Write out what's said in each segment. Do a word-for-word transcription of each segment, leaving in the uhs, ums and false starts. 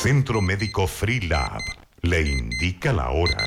Centro Médico Freelab le indica la hora.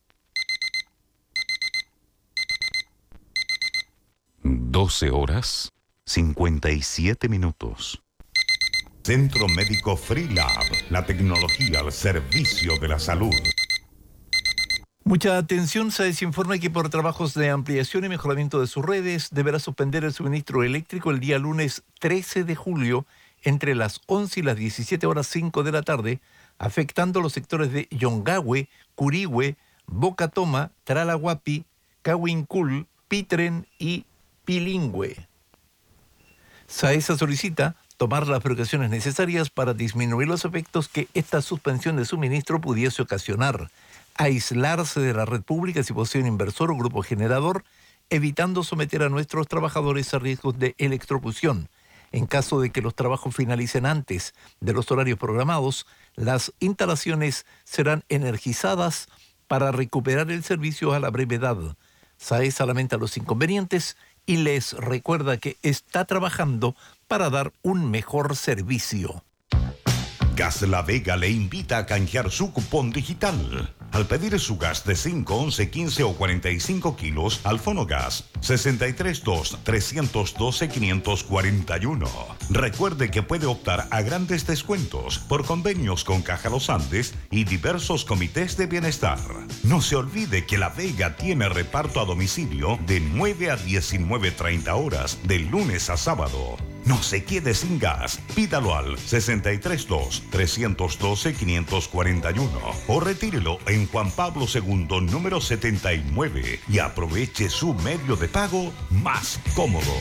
doce horas, cincuenta y siete minutos. Centro Médico Freelab, la tecnología al servicio de la salud. Mucha atención, SAES informa que por trabajos de ampliación y mejoramiento de sus redes deberá suspender el suministro eléctrico el día lunes trece de julio entre las once y las diecisiete horas cinco de la tarde, afectando los sectores de Yongahue, Curihue, Boca Toma, Tralahuapi, Cahuincul, Pitren y Pilingüe. SAESA solicita tomar las precauciones necesarias para disminuir los efectos que esta suspensión de suministro pudiese ocasionar, aislarse de la red pública si posee un inversor o grupo generador, evitando someter a nuestros trabajadores a riesgos de electrocución. En caso de que los trabajos finalicen antes de los horarios programados, las instalaciones serán energizadas para recuperar el servicio a la brevedad. SAESA lamenta los inconvenientes y les recuerda que está trabajando para dar un mejor servicio. Gas La Vega le invita a canjear su cupón digital. Al pedir su gas de cinco, once, quince o cuarenta y cinco kilos al Fonogas sesenta y tres dos, trescientos doce, quinientos cuarenta y uno. Recuerde que puede optar a grandes descuentos por convenios con Caja Los Andes y diversos comités de bienestar. No se olvide que La Vega tiene reparto a domicilio de nueve a diecinueve treinta horas, de lunes a sábado. No se quede sin gas. Pídalo al sesenta y tres dos, trescientos doce, quinientos cuarenta y uno o retírelo en Juan Pablo segundo, número setenta y nueve y aproveche su medio de pago más cómodo.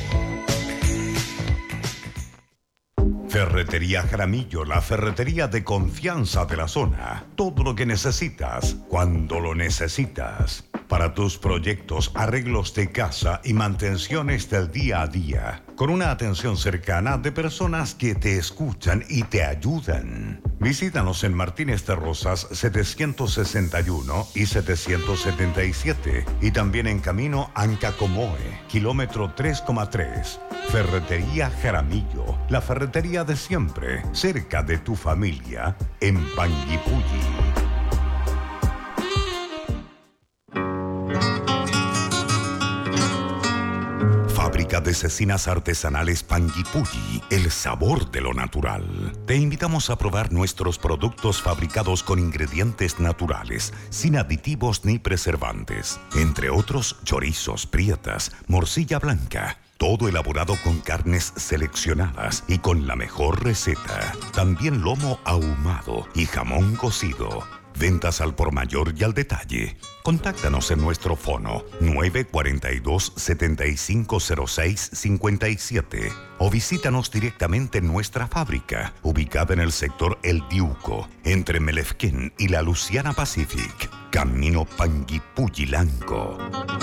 Ferretería Jaramillo, la ferretería de confianza de la zona. Todo lo que necesitas, cuando lo necesitas. Para tus proyectos, arreglos de casa y mantenciones del día a día. Con una atención cercana de personas que te escuchan y te ayudan. Visítanos en Martínez de Rosas setecientos sesenta y uno y setecientos setenta y siete. Y también en Camino Ancacomoe, kilómetro tres coma tres. Ferretería Jaramillo, la ferretería de siempre, cerca de tu familia, en Panguipulli. Fábrica de cecinas artesanales Panguipulli, el sabor de lo natural. Te invitamos a probar nuestros productos fabricados con ingredientes naturales, sin aditivos ni preservantes. Entre otros, chorizos, prietas, morcilla blanca. Todo elaborado con carnes seleccionadas y con la mejor receta. También lomo ahumado y jamón cocido. Ventas al por mayor y al detalle. Contáctanos en nuestro fono nueve cuatro dos, siete cinco cero seis, cinco siete o visítanos directamente en nuestra fábrica, ubicada en el sector El Diuco, entre Melefquén y la Luciana Pacific. Camino Panguipulli-Lanco.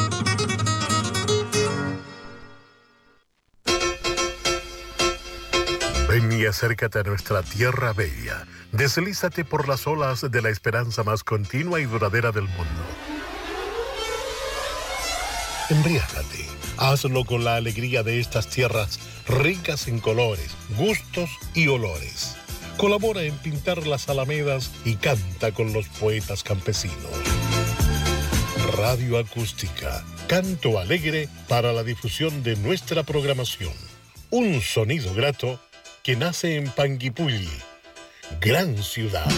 Ven y acércate a nuestra tierra bella. Deslízate por las olas de la esperanza más continua y duradera del mundo. Embriágate. Hazlo con la alegría de estas tierras ricas en colores, gustos y olores. Colabora en pintar las alamedas y canta con los poetas campesinos. Radio Acústica. Canto alegre para la difusión de nuestra programación. Un sonido grato que nace en Panguipulli, gran ciudad.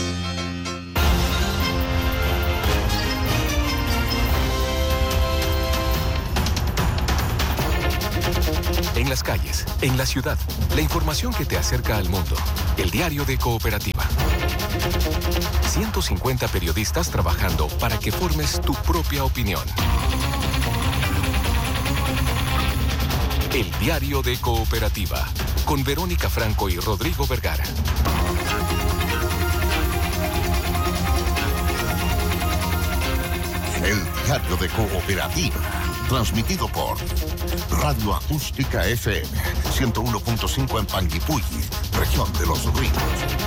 En las calles, en la ciudad, la información que te acerca al mundo. El diario de Cooperativa. ciento cincuenta periodistas trabajando para que formes tu propia opinión. El diario de Cooperativa, con Verónica Franco y Rodrigo Vergara. El diario de Cooperativa, transmitido por Radio Acústica F M, ciento uno punto cinco en Panguipulli, región de Los Ríos.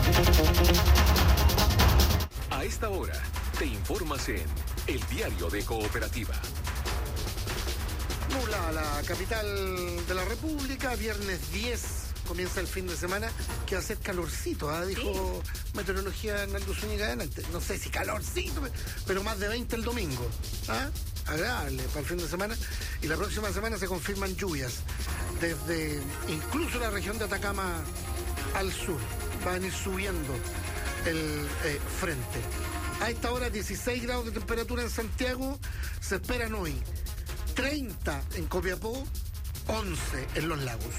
A esta hora, te informas en El diario de Cooperativa. Nubla, la capital de la República, viernes diez comienza el fin de semana, que va a ser calorcito, ¿eh? Dijo ¿Sí? Meteorología Hernando Zúñiga adelante. No sé si calorcito, pero más de veinte el domingo. ¿Ah? Agradable para el fin de semana. Y la próxima semana se confirman lluvias desde incluso la región de Atacama al sur. Va a venir subiendo el eh, frente. A esta hora dieciséis grados de temperatura en Santiago. Se esperan hoy treinta en Copiapó, once en Los Lagos.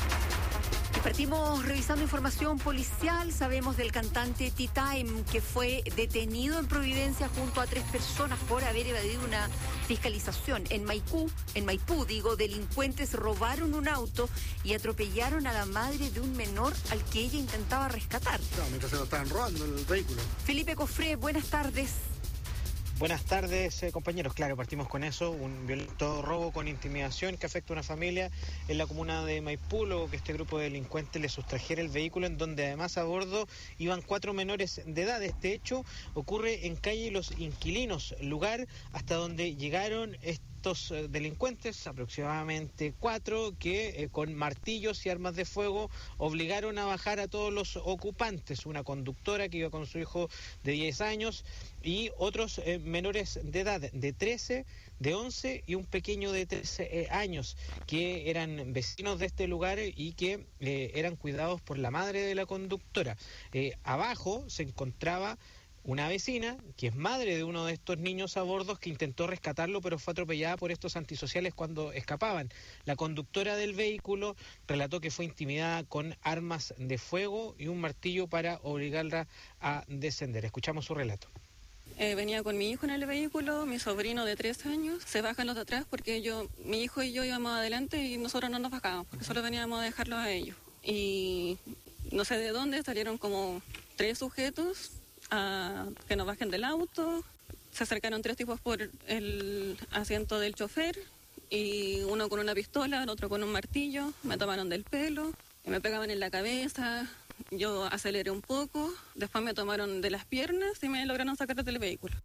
Partimos revisando información policial. Sabemos del cantante T-Time, que fue detenido en Providencia junto a tres personas por haber evadido una fiscalización. En Maipú, en Maipú, digo, delincuentes robaron un auto y atropellaron a la madre de un menor al que ella intentaba rescatar. No, mientras se lo estaban robando el vehículo. Felipe Cofré, buenas tardes. Buenas tardes, eh, compañeros. Claro, partimos con eso, un violento robo con intimidación que afecta a una familia en la comuna de Maipú, luego que este grupo de delincuentes le sustrajera el vehículo, en donde además a bordo iban cuatro menores de edad. Este hecho ocurre en calle Los Inquilinos, lugar hasta donde llegaron estos delincuentes, aproximadamente cuatro, que eh, con martillos y armas de fuego obligaron a bajar a todos los ocupantes, una conductora que iba con su hijo de diez años y otros eh, menores de edad de trece, de once y un pequeño de trece eh, años, que eran vecinos de este lugar y que eh, eran cuidados por la madre de la conductora. Eh, abajo se encontraba una vecina, que es madre de uno de estos niños a bordo, que intentó rescatarlo, pero fue atropellada por estos antisociales cuando escapaban. La conductora del vehículo relató que fue intimidada con armas de fuego y un martillo para obligarla a descender. Escuchamos su relato. Eh, venía con mi hijo en el vehículo, mi sobrino de tres años, se bajan los de atrás porque yo, mi hijo y yo íbamos adelante y nosotros no nos bajábamos, porque solo veníamos a dejarlos a ellos. Y no sé de dónde salieron como tres sujetos a que nos bajen del auto. Se acercaron tres tipos por el asiento del chofer, y uno con una pistola, el otro con un martillo. Me tomaron del pelo y me pegaban en la cabeza. Yo aceleré un poco, después me tomaron de las piernas y me lograron sacar del vehículo.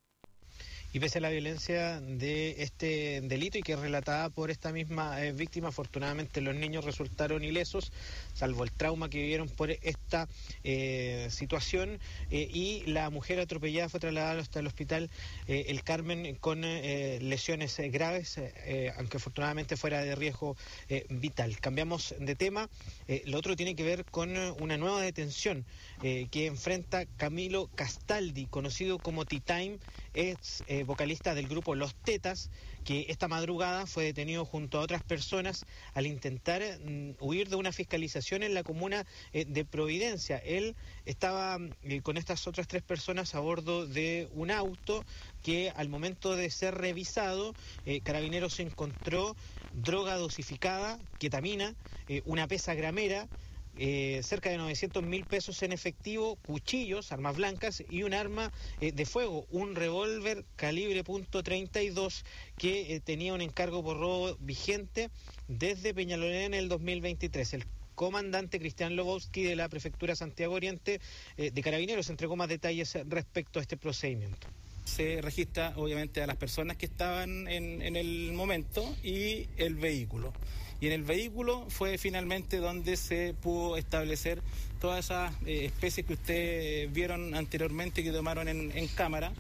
Y pese a la violencia de este delito y que es relatada por esta misma eh, víctima, afortunadamente los niños resultaron ilesos, salvo el trauma que vivieron por esta eh, situación, eh, y la mujer atropellada fue trasladada hasta el hospital eh, El Carmen con eh, lesiones eh, graves, eh, aunque afortunadamente fuera de riesgo eh, vital. Cambiamos de tema. Eh, lo otro tiene que ver con una nueva detención eh, que enfrenta Camilo Castaldi, conocido como T-Time, es eh, vocalista del grupo Los Tetas, que esta madrugada fue detenido junto a otras personas al intentar mm, huir de una fiscalización en la comuna eh, de Providencia. Él estaba eh, con estas otras tres personas a bordo de un auto que al momento de ser revisado, eh, Carabineros encontró droga dosificada, ketamina, eh, una pesa gramera, Eh, cerca de novecientos mil pesos en efectivo, cuchillos, armas blancas y un arma eh, de fuego, un revólver calibre punto treinta y dos que eh, tenía un encargo por robo vigente desde Peñalolén en el dos mil veintitrés. El comandante Cristian Lobowski de la Prefectura Santiago Oriente eh, de Carabineros entregó más detalles respecto a este procedimiento. Se registra obviamente a las personas que estaban en, en el momento y el vehículo. Y en el vehículo fue finalmente donde se pudo establecer todas esas eh, especies que ustedes vieron anteriormente que tomaron en, en cámara.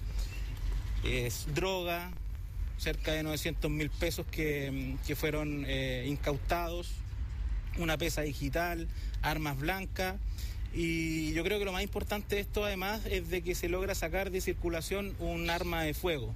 Es droga, cerca de novecientos mil pesos que, que fueron eh, incautados, una pesa digital, armas blancas. Y yo creo que lo más importante de esto además es de que se logra sacar de circulación un arma de fuego.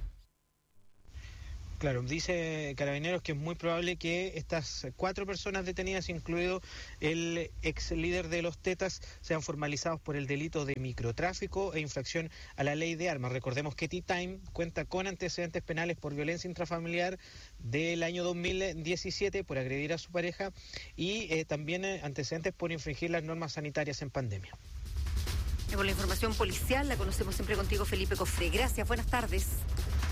Claro, dice Carabineros que es muy probable que estas cuatro personas detenidas, incluido el ex líder de los Tetas, sean formalizados por el delito de microtráfico e infracción a la ley de armas. Recordemos que T-Time cuenta con antecedentes penales por violencia intrafamiliar del año dos mil diecisiete por agredir a su pareja y eh, también eh, antecedentes por infringir las normas sanitarias en pandemia. Y por la información policial la conocemos siempre contigo, Felipe Cofré. Gracias, buenas tardes.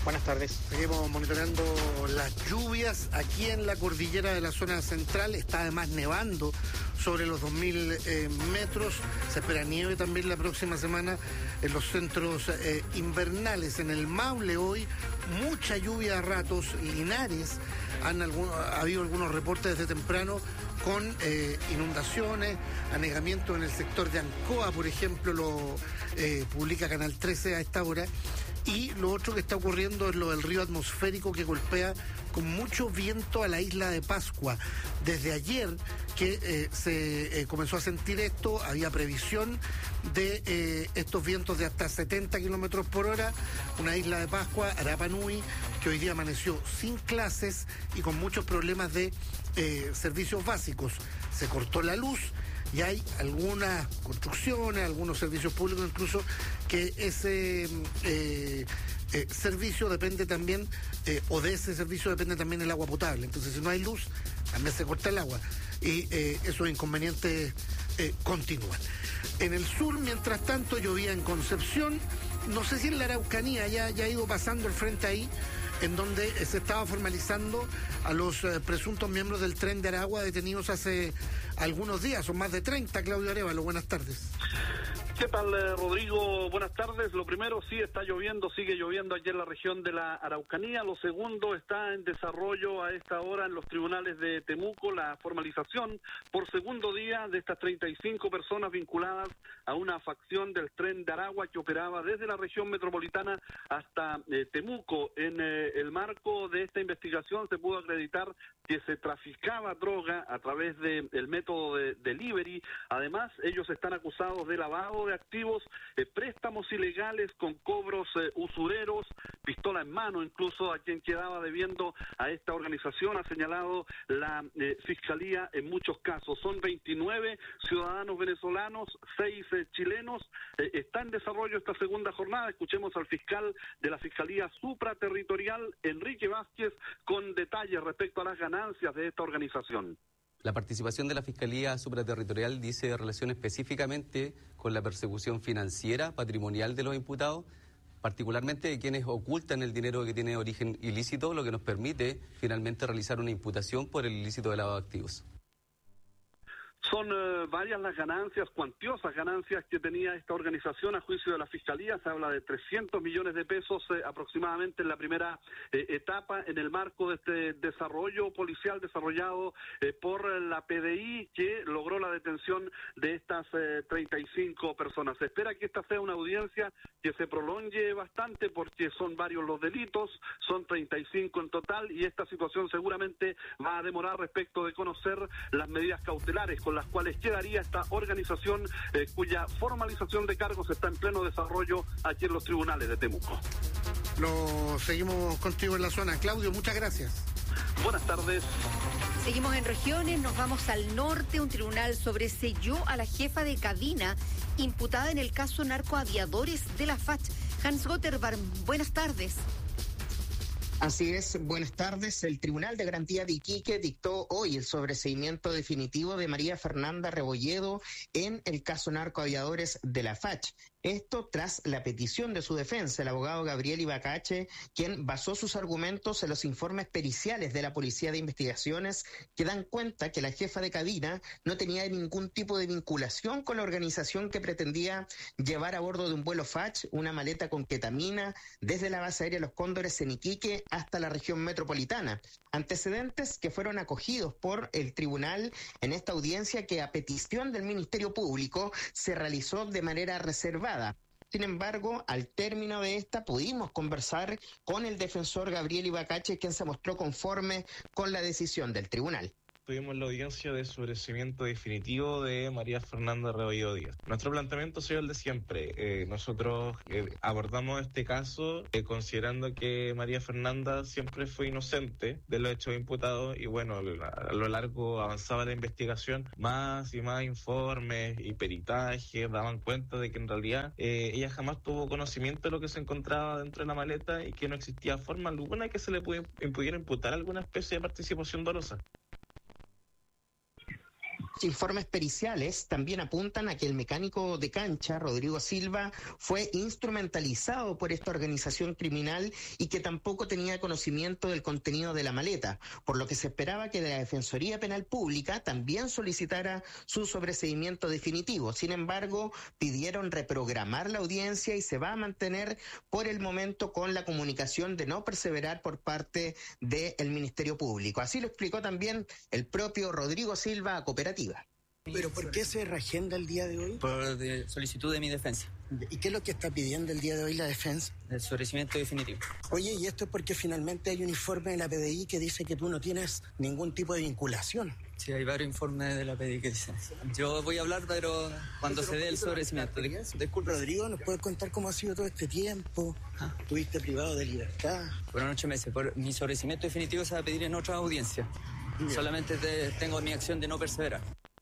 Buenas tardes. Seguimos monitoreando las lluvias aquí en la cordillera de la zona central. Está además nevando sobre los dos mil eh, metros. Se espera nieve también la próxima semana en los centros eh, invernales. En el Maule hoy, mucha lluvia a ratos. Linares, han algún, ha habido algunos reportes desde temprano con eh, inundaciones, anegamiento en el sector de Ancoa, por ejemplo, lo eh, publica Canal trece a esta hora. Y lo otro que está ocurriendo es lo del río atmosférico que golpea con mucho viento a la isla de Pascua. Desde ayer que eh, se eh, comenzó a sentir esto, había previsión de eh, estos vientos de hasta setenta kilómetros por hora. Una isla de Pascua, Rapa Nui, que hoy día amaneció sin clases y con muchos problemas de eh, servicios básicos. Se cortó la luz. Y hay algunas construcciones, algunos servicios públicos incluso, que ese eh, eh, servicio depende también, eh, o de ese servicio depende también el agua potable. Entonces, si no hay luz, también se corta el agua. Y eh, esos inconvenientes eh, continúan. En el sur, mientras tanto, llovía en Concepción. No sé si en la Araucanía ya, ya ha ido pasando el frente ahí, en donde se estaba formalizando a los eh, presuntos miembros del Tren de Aragua detenidos hace algunos días, son más de treinta. Claudio Arévalo, buenas tardes. ¿Qué tal, eh, Rodrigo? Buenas tardes. Lo primero, sí, está lloviendo, sigue lloviendo allí en la región de la Araucanía. Lo segundo, está en desarrollo a esta hora en los tribunales de Temuco la formalización por segundo día de estas treinta y cinco personas vinculadas a una facción del Tren de Aragua que operaba desde la región metropolitana hasta eh, Temuco. En eh, el marco de esta investigación se pudo acreditar que se traficaba droga a través del de método de delivery. Además, ellos están acusados de lavado de activos, eh, préstamos ilegales con cobros eh, usureros, pistola en mano incluso a quien quedaba debiendo a esta organización, ha señalado la eh, Fiscalía en muchos casos. Son veintinueve ciudadanos venezolanos, seis eh, chilenos. Eh, está en desarrollo esta segunda jornada. Escuchemos al fiscal de la Fiscalía Supraterritorial, Enrique Vázquez, con detalles respecto a las ganancias de esta organización. La participación de la Fiscalía Supraterritorial dice relación específicamente con la persecución financiera, patrimonial de los imputados, particularmente de quienes ocultan el dinero que tiene origen ilícito, lo que nos permite finalmente realizar una imputación por el ilícito de lavado de activos. Son eh, varias las ganancias, cuantiosas ganancias que tenía esta organización a juicio de la Fiscalía. Se habla de trescientos millones de pesos eh, aproximadamente en la primera eh, etapa en el marco de este desarrollo policial desarrollado eh, por la P D I, que logró la detención de estas eh, treinta y cinco personas. Se espera que esta sea una audiencia que se prolongue bastante porque son varios los delitos, son treinta y cinco en total, y esta situación seguramente va a demorar respecto de conocer las medidas cautelares con las cuales quedaría esta organización eh, cuya formalización de cargos está en pleno desarrollo aquí en los tribunales de Temuco. Lo seguimos contigo en la zona. Claudio, muchas gracias. Buenas tardes. Seguimos en regiones, nos vamos al norte. Un tribunal sobreseyó a la jefa de cabina imputada en el caso narcoaviadores de la F A C. Hans Gotterbarm, buenas tardes. Así es, buenas tardes. El Tribunal de Garantía de Iquique dictó hoy el sobreseimiento definitivo de María Fernanda Rebolledo en el caso narcoaviadores de la F A C. Esto tras la petición de su defensa, el abogado Gabriel Ibacache, quien basó sus argumentos en los informes periciales de la Policía de Investigaciones que dan cuenta que la jefa de cabina no tenía ningún tipo de vinculación con la organización que pretendía llevar a bordo de un vuelo F A C una maleta con ketamina desde la base aérea Los Cóndores en Iquique hasta la región metropolitana. Antecedentes que fueron acogidos por el tribunal en esta audiencia que a petición del Ministerio Público se realizó de manera reservada. Sin embargo, al término de esta pudimos conversar con el defensor Gabriel Ibacache, quien se mostró conforme con la decisión del tribunal. Tuvimos la audiencia de sobreseimiento definitivo de María Fernanda Rebolledo Díaz. Nuestro planteamiento ha sido el de siempre. Eh, nosotros eh, abordamos este caso eh, considerando que María Fernanda siempre fue inocente de los hechos imputados y bueno, a, a lo largo avanzaba la investigación, más y más informes y peritajes daban cuenta de que en realidad eh, ella jamás tuvo conocimiento de lo que se encontraba dentro de la maleta y que no existía forma alguna que se le pudiera imputar alguna especie de participación dolosa. Informes periciales también apuntan a que el mecánico de cancha, Rodrigo Silva, fue instrumentalizado por esta organización criminal y que tampoco tenía conocimiento del contenido de la maleta, por lo que se esperaba que la Defensoría Penal Pública también solicitara su sobreseimiento definitivo. Sin embargo, pidieron reprogramar la audiencia y se va a mantener por el momento con la comunicación de no perseverar por parte del Ministerio Público. Así lo explicó también el propio Rodrigo Silva a Cooperativa. ¿Pero por qué se reagenda el día de hoy? Por de solicitud de mi defensa. ¿Y qué es lo que está pidiendo el día de hoy la defensa? El sobreseimiento definitivo. Oye, y esto es porque finalmente hay un informe de la P D I que dice que tú no tienes ningún tipo de vinculación. Sí, hay varios informes de la P D I que dicen. Yo voy a hablar, pero cuando se dé el sobreseimiento. Disculpe, Rodrigo, ¿nos puedes contar cómo ha sido todo este tiempo? ¿Ah? ¿Tuviste privado de libertad? Fueron ocho meses. Por mi sobreseimiento definitivo se va a pedir en otra audiencia. Bien. Solamente te, tengo mi acción de no perseverar.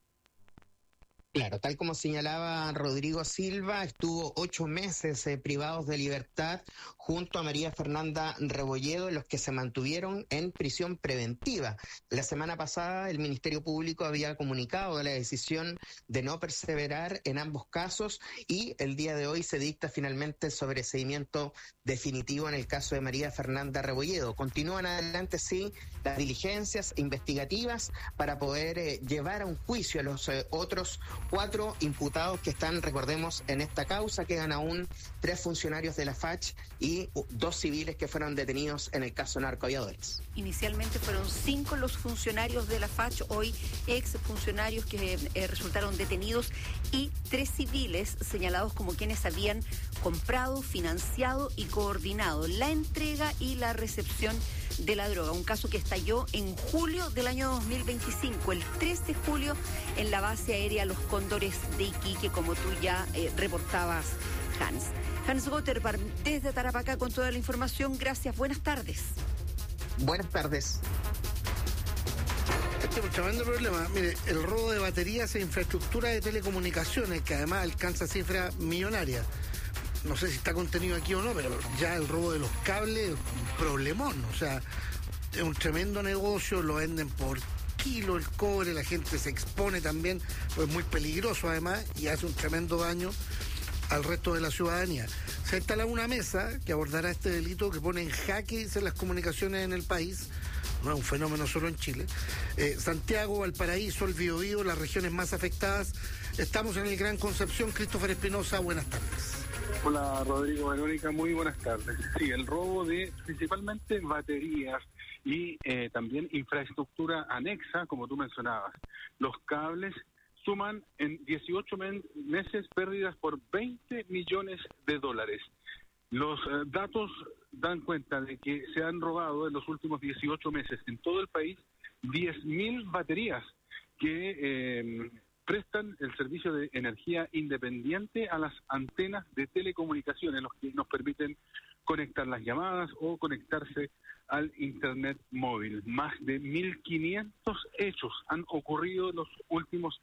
Claro, tal como señalaba Rodrigo Silva, estuvo ocho meses eh, privados de libertad junto a María Fernanda Rebolledo, en los que se mantuvieron en prisión preventiva. La semana pasada el Ministerio Público había comunicado la decisión de no perseverar en ambos casos y el día de hoy se dicta finalmente el sobreseimiento definitivo en el caso de María Fernanda Rebolledo. Continúan adelante, sí, las diligencias investigativas para poder eh, llevar a un juicio a los eh, otros cuatro imputados que están, recordemos, en esta causa. Quedan aún tres funcionarios de la F A C H y dos civiles que fueron detenidos en el caso narcoaviadores. Inicialmente fueron cinco los funcionarios de la F A C H, hoy ex funcionarios que eh, resultaron detenidos y tres civiles señalados como quienes habían comprado, financiado y coordinado la entrega y la recepción de la droga, un caso que estalló en julio del año dos mil veinticinco, el tres de julio, en la base aérea Los Cóndores de Iquique, como tú ya eh, reportabas, Hans. Hans Gotterbar, desde Tarapacá con toda la información. Gracias, buenas tardes. Buenas tardes. Este es un tremendo problema. Mire, el robo de baterías e infraestructura de telecomunicaciones, que además alcanza cifras millonarias. No sé si está contenido aquí o no, pero ya el robo de los cables, un problemón. O sea, es un tremendo negocio, lo venden por kilo el cobre, la gente se expone también, pues es muy peligroso además y hace un tremendo daño al resto de la ciudadanía. Se ha instalado una mesa que abordará este delito que pone en jaque las comunicaciones en el país. No es un fenómeno solo en Chile. Eh, Santiago, Valparaíso, el Biobío, las regiones más afectadas. Estamos en el Gran Concepción. Christopher Espinosa, buenas tardes. Hola Rodrigo, Verónica, muy buenas tardes. Sí, el robo de principalmente baterías y eh, también infraestructura anexa, como tú mencionabas. Los cables suman en dieciocho meses pérdidas por veinte millones de dólares. Los eh, datos dan cuenta de que se han robado en los últimos dieciocho meses en todo el país diez mil baterías que eh, prestan el servicio de energía independiente a las antenas de telecomunicaciones, los que nos permiten conectar las llamadas o conectarse al internet móvil. Más de mil quinientos hechos han ocurrido en los últimos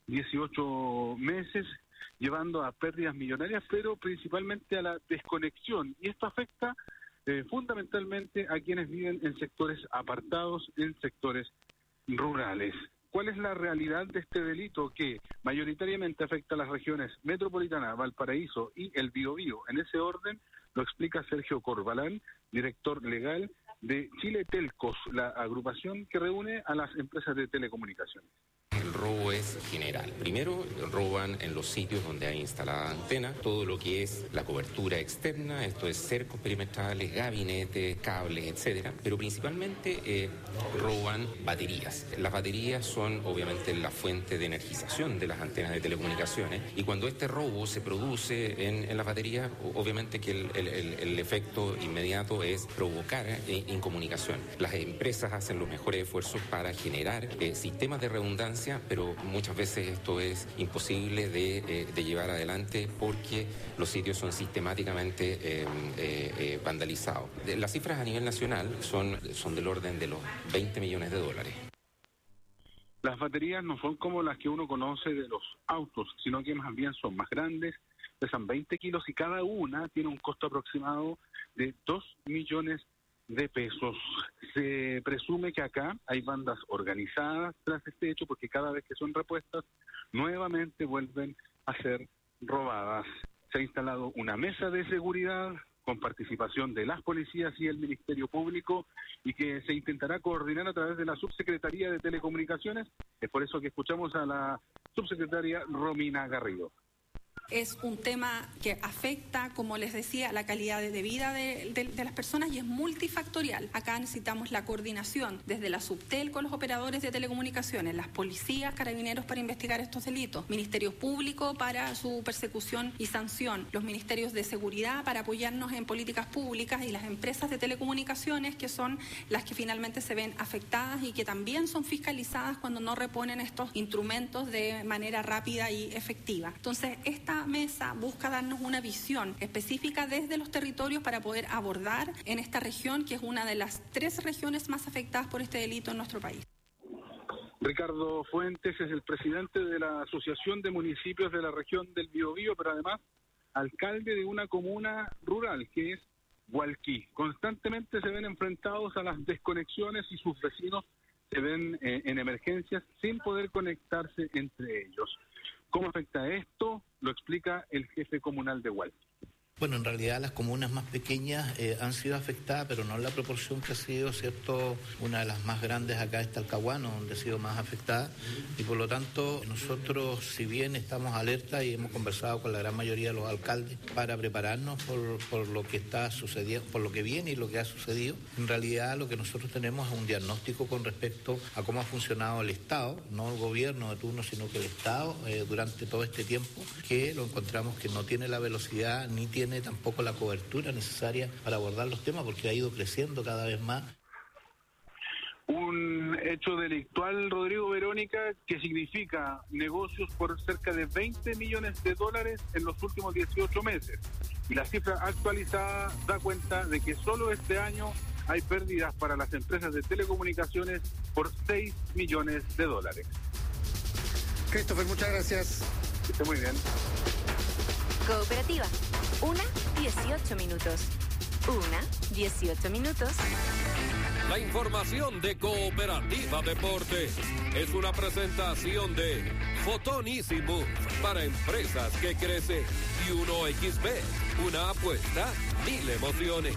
dieciocho meses, llevando a pérdidas millonarias, pero principalmente a la desconexión. Y esto afecta eh, fundamentalmente a quienes viven en sectores apartados, en sectores rurales. ¿Cuál es la realidad de este delito que mayoritariamente afecta a las regiones metropolitana, Valparaíso y el Biobío? En ese orden lo explica Sergio Corbalán, director legal de Chile Telcos, la agrupación que reúne a las empresas de telecomunicaciones. El robo es general. Primero, roban en los sitios donde hay instalada antena, todo lo que es la cobertura externa, esto es cercos perimetrales, gabinetes, cables, etcétera. Pero principalmente eh, roban baterías. Las baterías son obviamente la fuente de energización de las antenas de telecomunicaciones y cuando este robo se produce en, en las baterías, obviamente que el, el, el, el efecto inmediato es provocar eh, incomunicación. Las empresas hacen los mejores esfuerzos para generar eh, sistemas de redundancia, pero muchas veces esto es imposible de, eh, de llevar adelante porque los sitios son sistemáticamente eh, eh, eh, vandalizados. Las cifras a nivel nacional son, son del orden de los veinte millones de dólares. Las baterías no son como las que uno conoce de los autos, sino que más bien son más grandes, pesan veinte kilos y cada una tiene un costo aproximado de dos millones de pesos. Se presume que acá hay bandas organizadas tras este hecho porque cada vez que son repuestas, nuevamente vuelven a ser robadas. Se ha instalado una mesa de seguridad con participación de las policías y el Ministerio Público y que se intentará coordinar a través de la Subsecretaría de Telecomunicaciones. Es por eso que escuchamos a la subsecretaria Romina Garrido. Es un tema que afecta, como les decía, la calidad de vida de, de, de las personas y es multifactorial. Acá necesitamos la coordinación desde la Subtel con los operadores de telecomunicaciones, las policías, carabineros para investigar estos delitos, Ministerio Público para su persecución y sanción, los ministerios de seguridad para apoyarnos en políticas públicas y las empresas de telecomunicaciones que son las que finalmente se ven afectadas y que también son fiscalizadas cuando no reponen estos instrumentos de manera rápida y efectiva. Entonces, esta mesa busca darnos una visión específica desde los territorios para poder abordar en esta región, que es una de las tres regiones más afectadas por este delito en nuestro país. Ricardo Fuentes es el presidente de la Asociación de Municipios de la región del Biobío, pero además alcalde de una comuna rural que es Hualquí. Constantemente se ven enfrentados a las desconexiones y sus vecinos se ven eh, en emergencias sin poder conectarse entre ellos. ¿Cómo afecta esto? Lo explica el jefe comunal de Hualqui. Bueno, en realidad las comunas más pequeñas eh, han sido afectadas, pero no en la proporción que ha sido, ¿cierto? Una de las más grandes acá es Talcahuano, donde ha sido más afectada, y por lo tanto nosotros, si bien estamos alerta y hemos conversado con la gran mayoría de los alcaldes para prepararnos por, por lo que está sucediendo, por lo que viene y lo que ha sucedido, en realidad lo que nosotros tenemos es un diagnóstico con respecto a cómo ha funcionado el Estado, no el gobierno de turno, sino que el Estado eh, durante todo este tiempo, que lo encontramos que no tiene la velocidad ni tiene tiene tampoco la cobertura necesaria para abordar los temas porque ha ido creciendo cada vez más. Un hecho delictual, Rodrigo, Verónica, que significa negocios por cerca de veinte millones de dólares en los últimos dieciocho meses. Y la cifra actualizada da cuenta de que solo este año hay pérdidas para las empresas de telecomunicaciones por seis millones de dólares. Christopher, muchas gracias. Que esté muy bien. Cooperativa. Una, dieciocho minutos. Una, dieciocho minutos. La información de Cooperativa Deporte es una presentación de Fotonísimo para empresas que crecen y uno equis bet, una apuesta, mil emociones.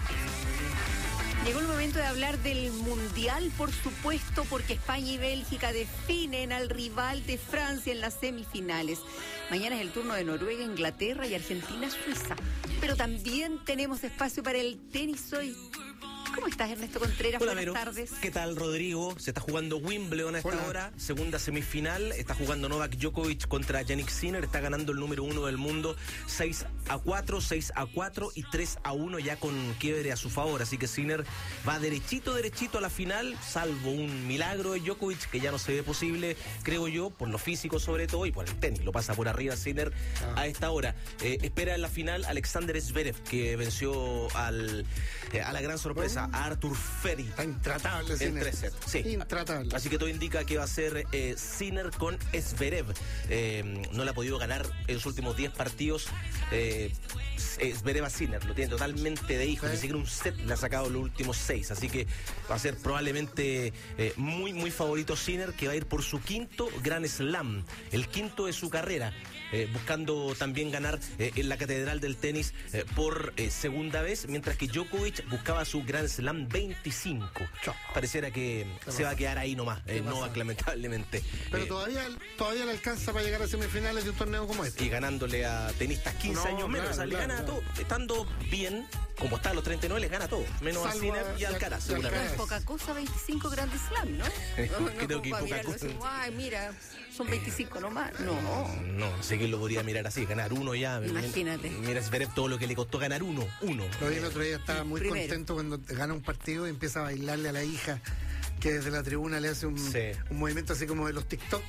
Llegó el momento de hablar del Mundial, por supuesto, porque España y Bélgica definen al rival de Francia en las semifinales. Mañana es el turno de Noruega, Inglaterra y Argentina, Suiza. Pero también tenemos espacio para el tenis hoy. ¿Cómo estás, Ernesto Contreras? Hola, Buenas Vero. tardes. ¿Qué tal, Rodrigo? Se está jugando Wimbledon a esta Hola. hora, segunda semifinal. Está jugando Novak Djokovic contra Jannik Sinner. Está ganando el número uno del mundo seis a cuatro, seis a cuatro y tres a uno ya con quiebre a su favor. Así que Sinner va derechito, derechito a la final, salvo un milagro de Djokovic que ya no se ve posible, creo yo, por lo físico sobre todo y por el tenis. Lo pasa por arriba Sinner ah. a esta hora. Eh, espera en la final Alexander Zverev, que venció al, eh, a la gran sorpresa a Arthur Ferry. Está intratable en Sinner. tres sets. Sí. Intratable. Así que todo indica que va a ser eh, Sinner con Zverev. Eh, no le ha podido ganar en los últimos diez partidos. Eh, Zverev a Sinner. Lo tiene totalmente de hijo. ¿Sí? Ni siquiera un set le ha sacado los últimos seis. Así que va a ser probablemente eh, muy, muy favorito Sinner, que va a ir por su quinto Grand Slam. El quinto de su carrera. Eh, buscando también ganar eh, en la catedral del tenis eh, por eh, segunda vez, mientras que Djokovic buscaba su Grand Slam veinticinco. Pareciera que se va a quedar ahí nomás, eh, Novak, lamentablemente. Pero eh, todavía, todavía le alcanza para llegar a semifinales de un torneo como este. Y ganándole a tenistas quince no, años menos, claro, o sea, le claro, gana claro. a todo, estando bien, como está a los treinta y nueve, les gana todo, menos Salva a Sinner y a Alcaraz, seguramente. Poca cosa, veinticinco Grand Slam, ¿no? no, no Creo que poca cosa. Así, ay, mira, son veinticinco nomás. No. No, sé que lo podría mirar así, ganar uno ya. Imagínate. Mira, Zverev todo lo que le costó ganar uno, uno. Lo vi el otro día, estaba muy Primero. contento cuando gana un partido y empieza a bailarle a la hija, que desde la tribuna le hace un, sí. un movimiento así como de los TikTok.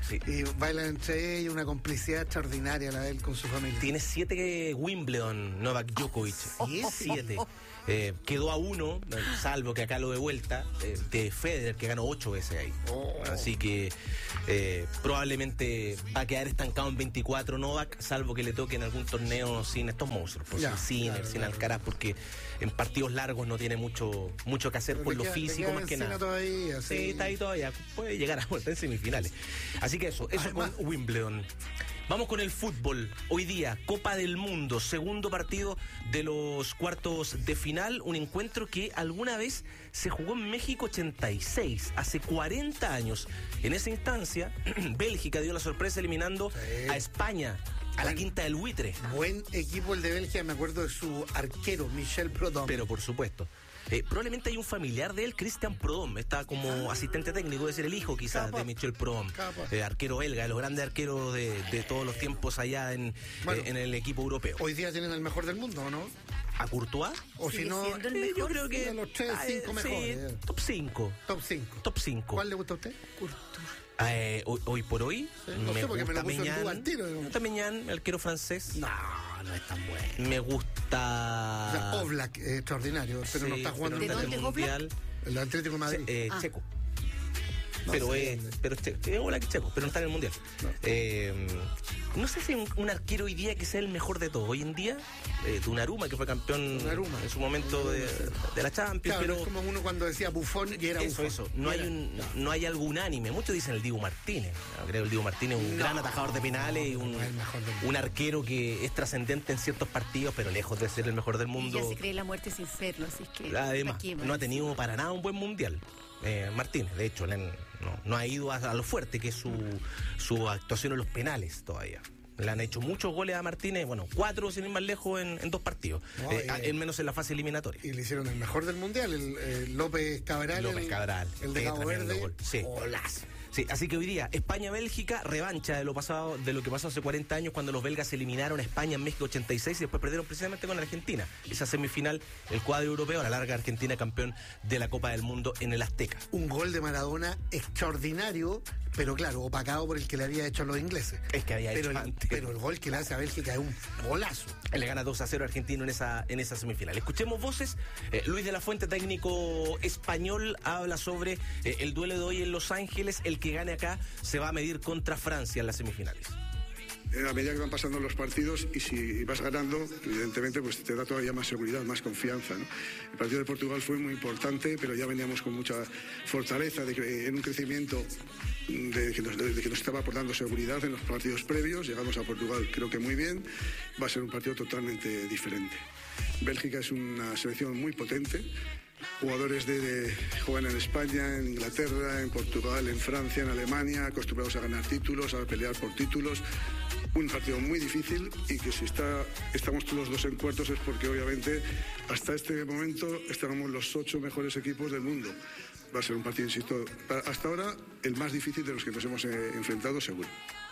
Sí. Y bailan entre ellos, una complicidad extraordinaria la de él con su familia. Tiene siete Wimbledon Novak Djokovic. ¿Siete? Siete. Eh, quedó a uno, salvo que acá lo de vuelta, eh, de Federer, que ganó ocho veces ahí. Oh. Así que eh, probablemente va a quedar estancado en veinticuatro Novak, salvo que le toque en algún torneo sin estos monstruos, pues, Ya, sin Sinner, claro, sin claro. Alcaraz, porque en partidos largos no tiene mucho mucho que hacer Pero por le lo queda- le físico queda más que Encina nada. todavía, Sí, sí. está ahí todavía. Puede llegar a vuelta en semifinales. Así que eso, eso Además- con Wimbledon. Vamos con el fútbol. Hoy día, Copa del Mundo, segundo partido de los cuartos de final. Un encuentro que alguna vez se jugó en México ochenta y seis, hace cuarenta años. En esa instancia, Bélgica dio la sorpresa eliminando Sí. a España, a la Quinta del Buitre. Buen equipo el de Bélgica, me acuerdo de su arquero, Michel Proudhon. Pero por supuesto. Eh, probablemente hay un familiar de él, Christian Prudhomme, está como asistente técnico, es decir, el hijo quizás Capaz. de Michel Prudhomme, Capaz. eh, arquero belga, de los grandes arqueros de, de todos los tiempos allá en, Bueno. eh, en el equipo europeo. Hoy día tienen el mejor del mundo, ¿o no? ¿A Courtois? O si Sigue no, siendo el Eh, mejor, yo creo que de los tres, ah, cinco eh, mejores. sí, top cinco. top cinco. Top cinco. ¿Cuál le gusta a usted? Eh, hoy, hoy por hoy Sí, no me sé, porque me gusta lo puso en duda Meñán. al tiro. Me gusta Meñán, el arquero francés. No, no es tan bueno. Me gusta O sea, Oblak es extraordinario, pero Sí, no está jugando pero en no el está en el Oblak? mundial. El Atlético de Madrid. Eh, Ah. Checo. No pero sé es, dónde. pero es checo, es hola que checo, pero no está en el mundial. No. Eh, no sé si un, un arquero hoy día que sea el mejor de todos. Hoy en día, eh, Donnarumma, que fue campeón Donnarumma. en su momento de, de la Champions, Claro, pero es como uno cuando decía Buffon y era eso, Buffon. eso. No Y hay era- un, no hay algo unánime. Muchos dicen el Dibu Martínez. Yo creo que el Dibu Martínez es un No, gran atajador de penales y un, no es el mejor del mundo. un arquero que es trascendente en ciertos partidos, pero lejos de ser el mejor del Y mundo. ya se cree la muerte sin serlo, así que... Además, ¿para qué más? no ha tenido para nada un buen mundial. Eh, Martínez, de hecho, le han- no, no ha ido a, a lo fuerte que es su, su actuación en los penales todavía. Le han hecho muchos goles a Martínez, bueno, cuatro sin ir más lejos en, en dos partidos, No, eh, eh, al menos en la fase eliminatoria. Y le hicieron el mejor del mundial, el, eh, López Cabral. López el, Cabral, El de qué Cabo tremendo Verde. gol. Sí. Golazo. Sí, así que hoy día, España-Bélgica, revancha de lo pasado, de lo que pasó hace cuarenta años cuando los belgas eliminaron a España en México ochenta y seis y después perdieron precisamente con Argentina. Esa semifinal, el cuadro europeo, a la larga Argentina campeón de la Copa del Mundo en el Azteca. Un gol de Maradona extraordinario, pero claro, opacado por el que le había hecho a los ingleses. Es que había pero hecho el, antes. pero el gol que le hace a Bélgica es un golazo. Le gana dos a cero a Argentino en esa, en esa semifinal. Escuchemos voces. Eh, Luis de la Fuente, técnico español, habla sobre eh, el duelo de hoy en Los Ángeles. El que gane acá se va a medir contra Francia en las semifinales. A medida que van pasando los partidos y si vas ganando, evidentemente pues te da todavía más seguridad, más confianza, ¿no? El partido de Portugal fue muy importante, pero ya veníamos con mucha fortaleza de que, en un crecimiento de que, nos, de que nos estaba aportando seguridad en los partidos previos. Llegamos a Portugal creo que muy bien, va a ser un partido totalmente diferente. Bélgica es una selección muy potente. Jugadores de, de juegan en España, en Inglaterra, en Portugal, en Francia, en Alemania, acostumbrados a ganar títulos, a pelear por títulos. Un partido muy difícil y que si está, estamos todos los dos en cuartos es porque obviamente hasta este momento estábamos los ocho mejores equipos del mundo. Va a ser un partido, insisto, hasta ahora el más difícil de los que nos hemos eh, enfrentado seguro.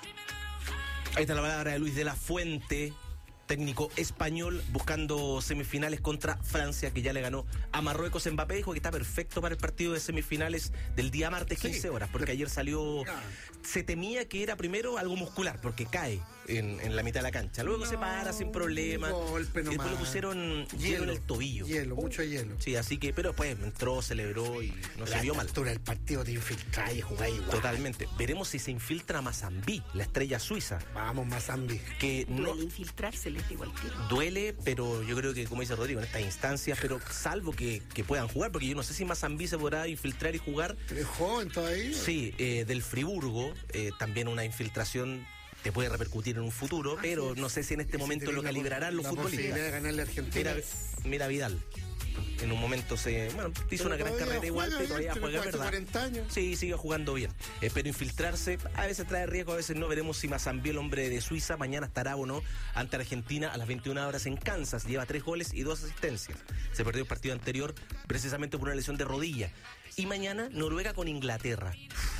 Ahí está la palabra de Luis de la Fuente, técnico español, buscando semifinales contra Francia, que ya le ganó a Marruecos. Mbappé dijo que está perfecto para el partido de semifinales del día martes, quince Sí. horas, porque ayer salió, se temía que era primero algo muscular, porque cae en, en la mitad de la cancha, luego No, se para sin problema, un golpe y después nomás. le pusieron hielo en el tobillo. Hielo, mucho hielo. Sí, así que, pero después entró, celebró y no se La vio mal. altura del partido te infiltráis y jugáis igual. Totalmente. Veremos si se infiltra Mazambí, la estrella suiza. Vamos, Mazambí. Que no Duele infiltrarse, les digo al tiro. duele, pero yo creo que, como dice Rodrigo, en estas instancias, pero salvo que, que puedan jugar, porque yo no sé si Mazambí se podrá infiltrar y jugar. ¿Es joven todavía? Sí, eh, del Friburgo, eh, también una infiltración te puede repercutir en un futuro, pero no sé si en este Y si momento tenés lo la calibrarán los la futbolistas. posibilidad de ganarle a Argentina. Mira, mira Vidal. En un momento se. Bueno, hizo Pero una gran todavía carrera igual, juega pero todavía bien, juega, tiene ¿verdad? cuarenta años. Sí, sigue jugando bien. Eh, pero infiltrarse a veces trae riesgo, a veces no. Veremos si Mazambí, el hombre de Suiza, mañana estará o no ante Argentina a las veintiuna horas en Kansas. Lleva tres goles y dos asistencias. Se perdió el partido anterior precisamente por una lesión de rodilla. Y mañana Noruega con Inglaterra.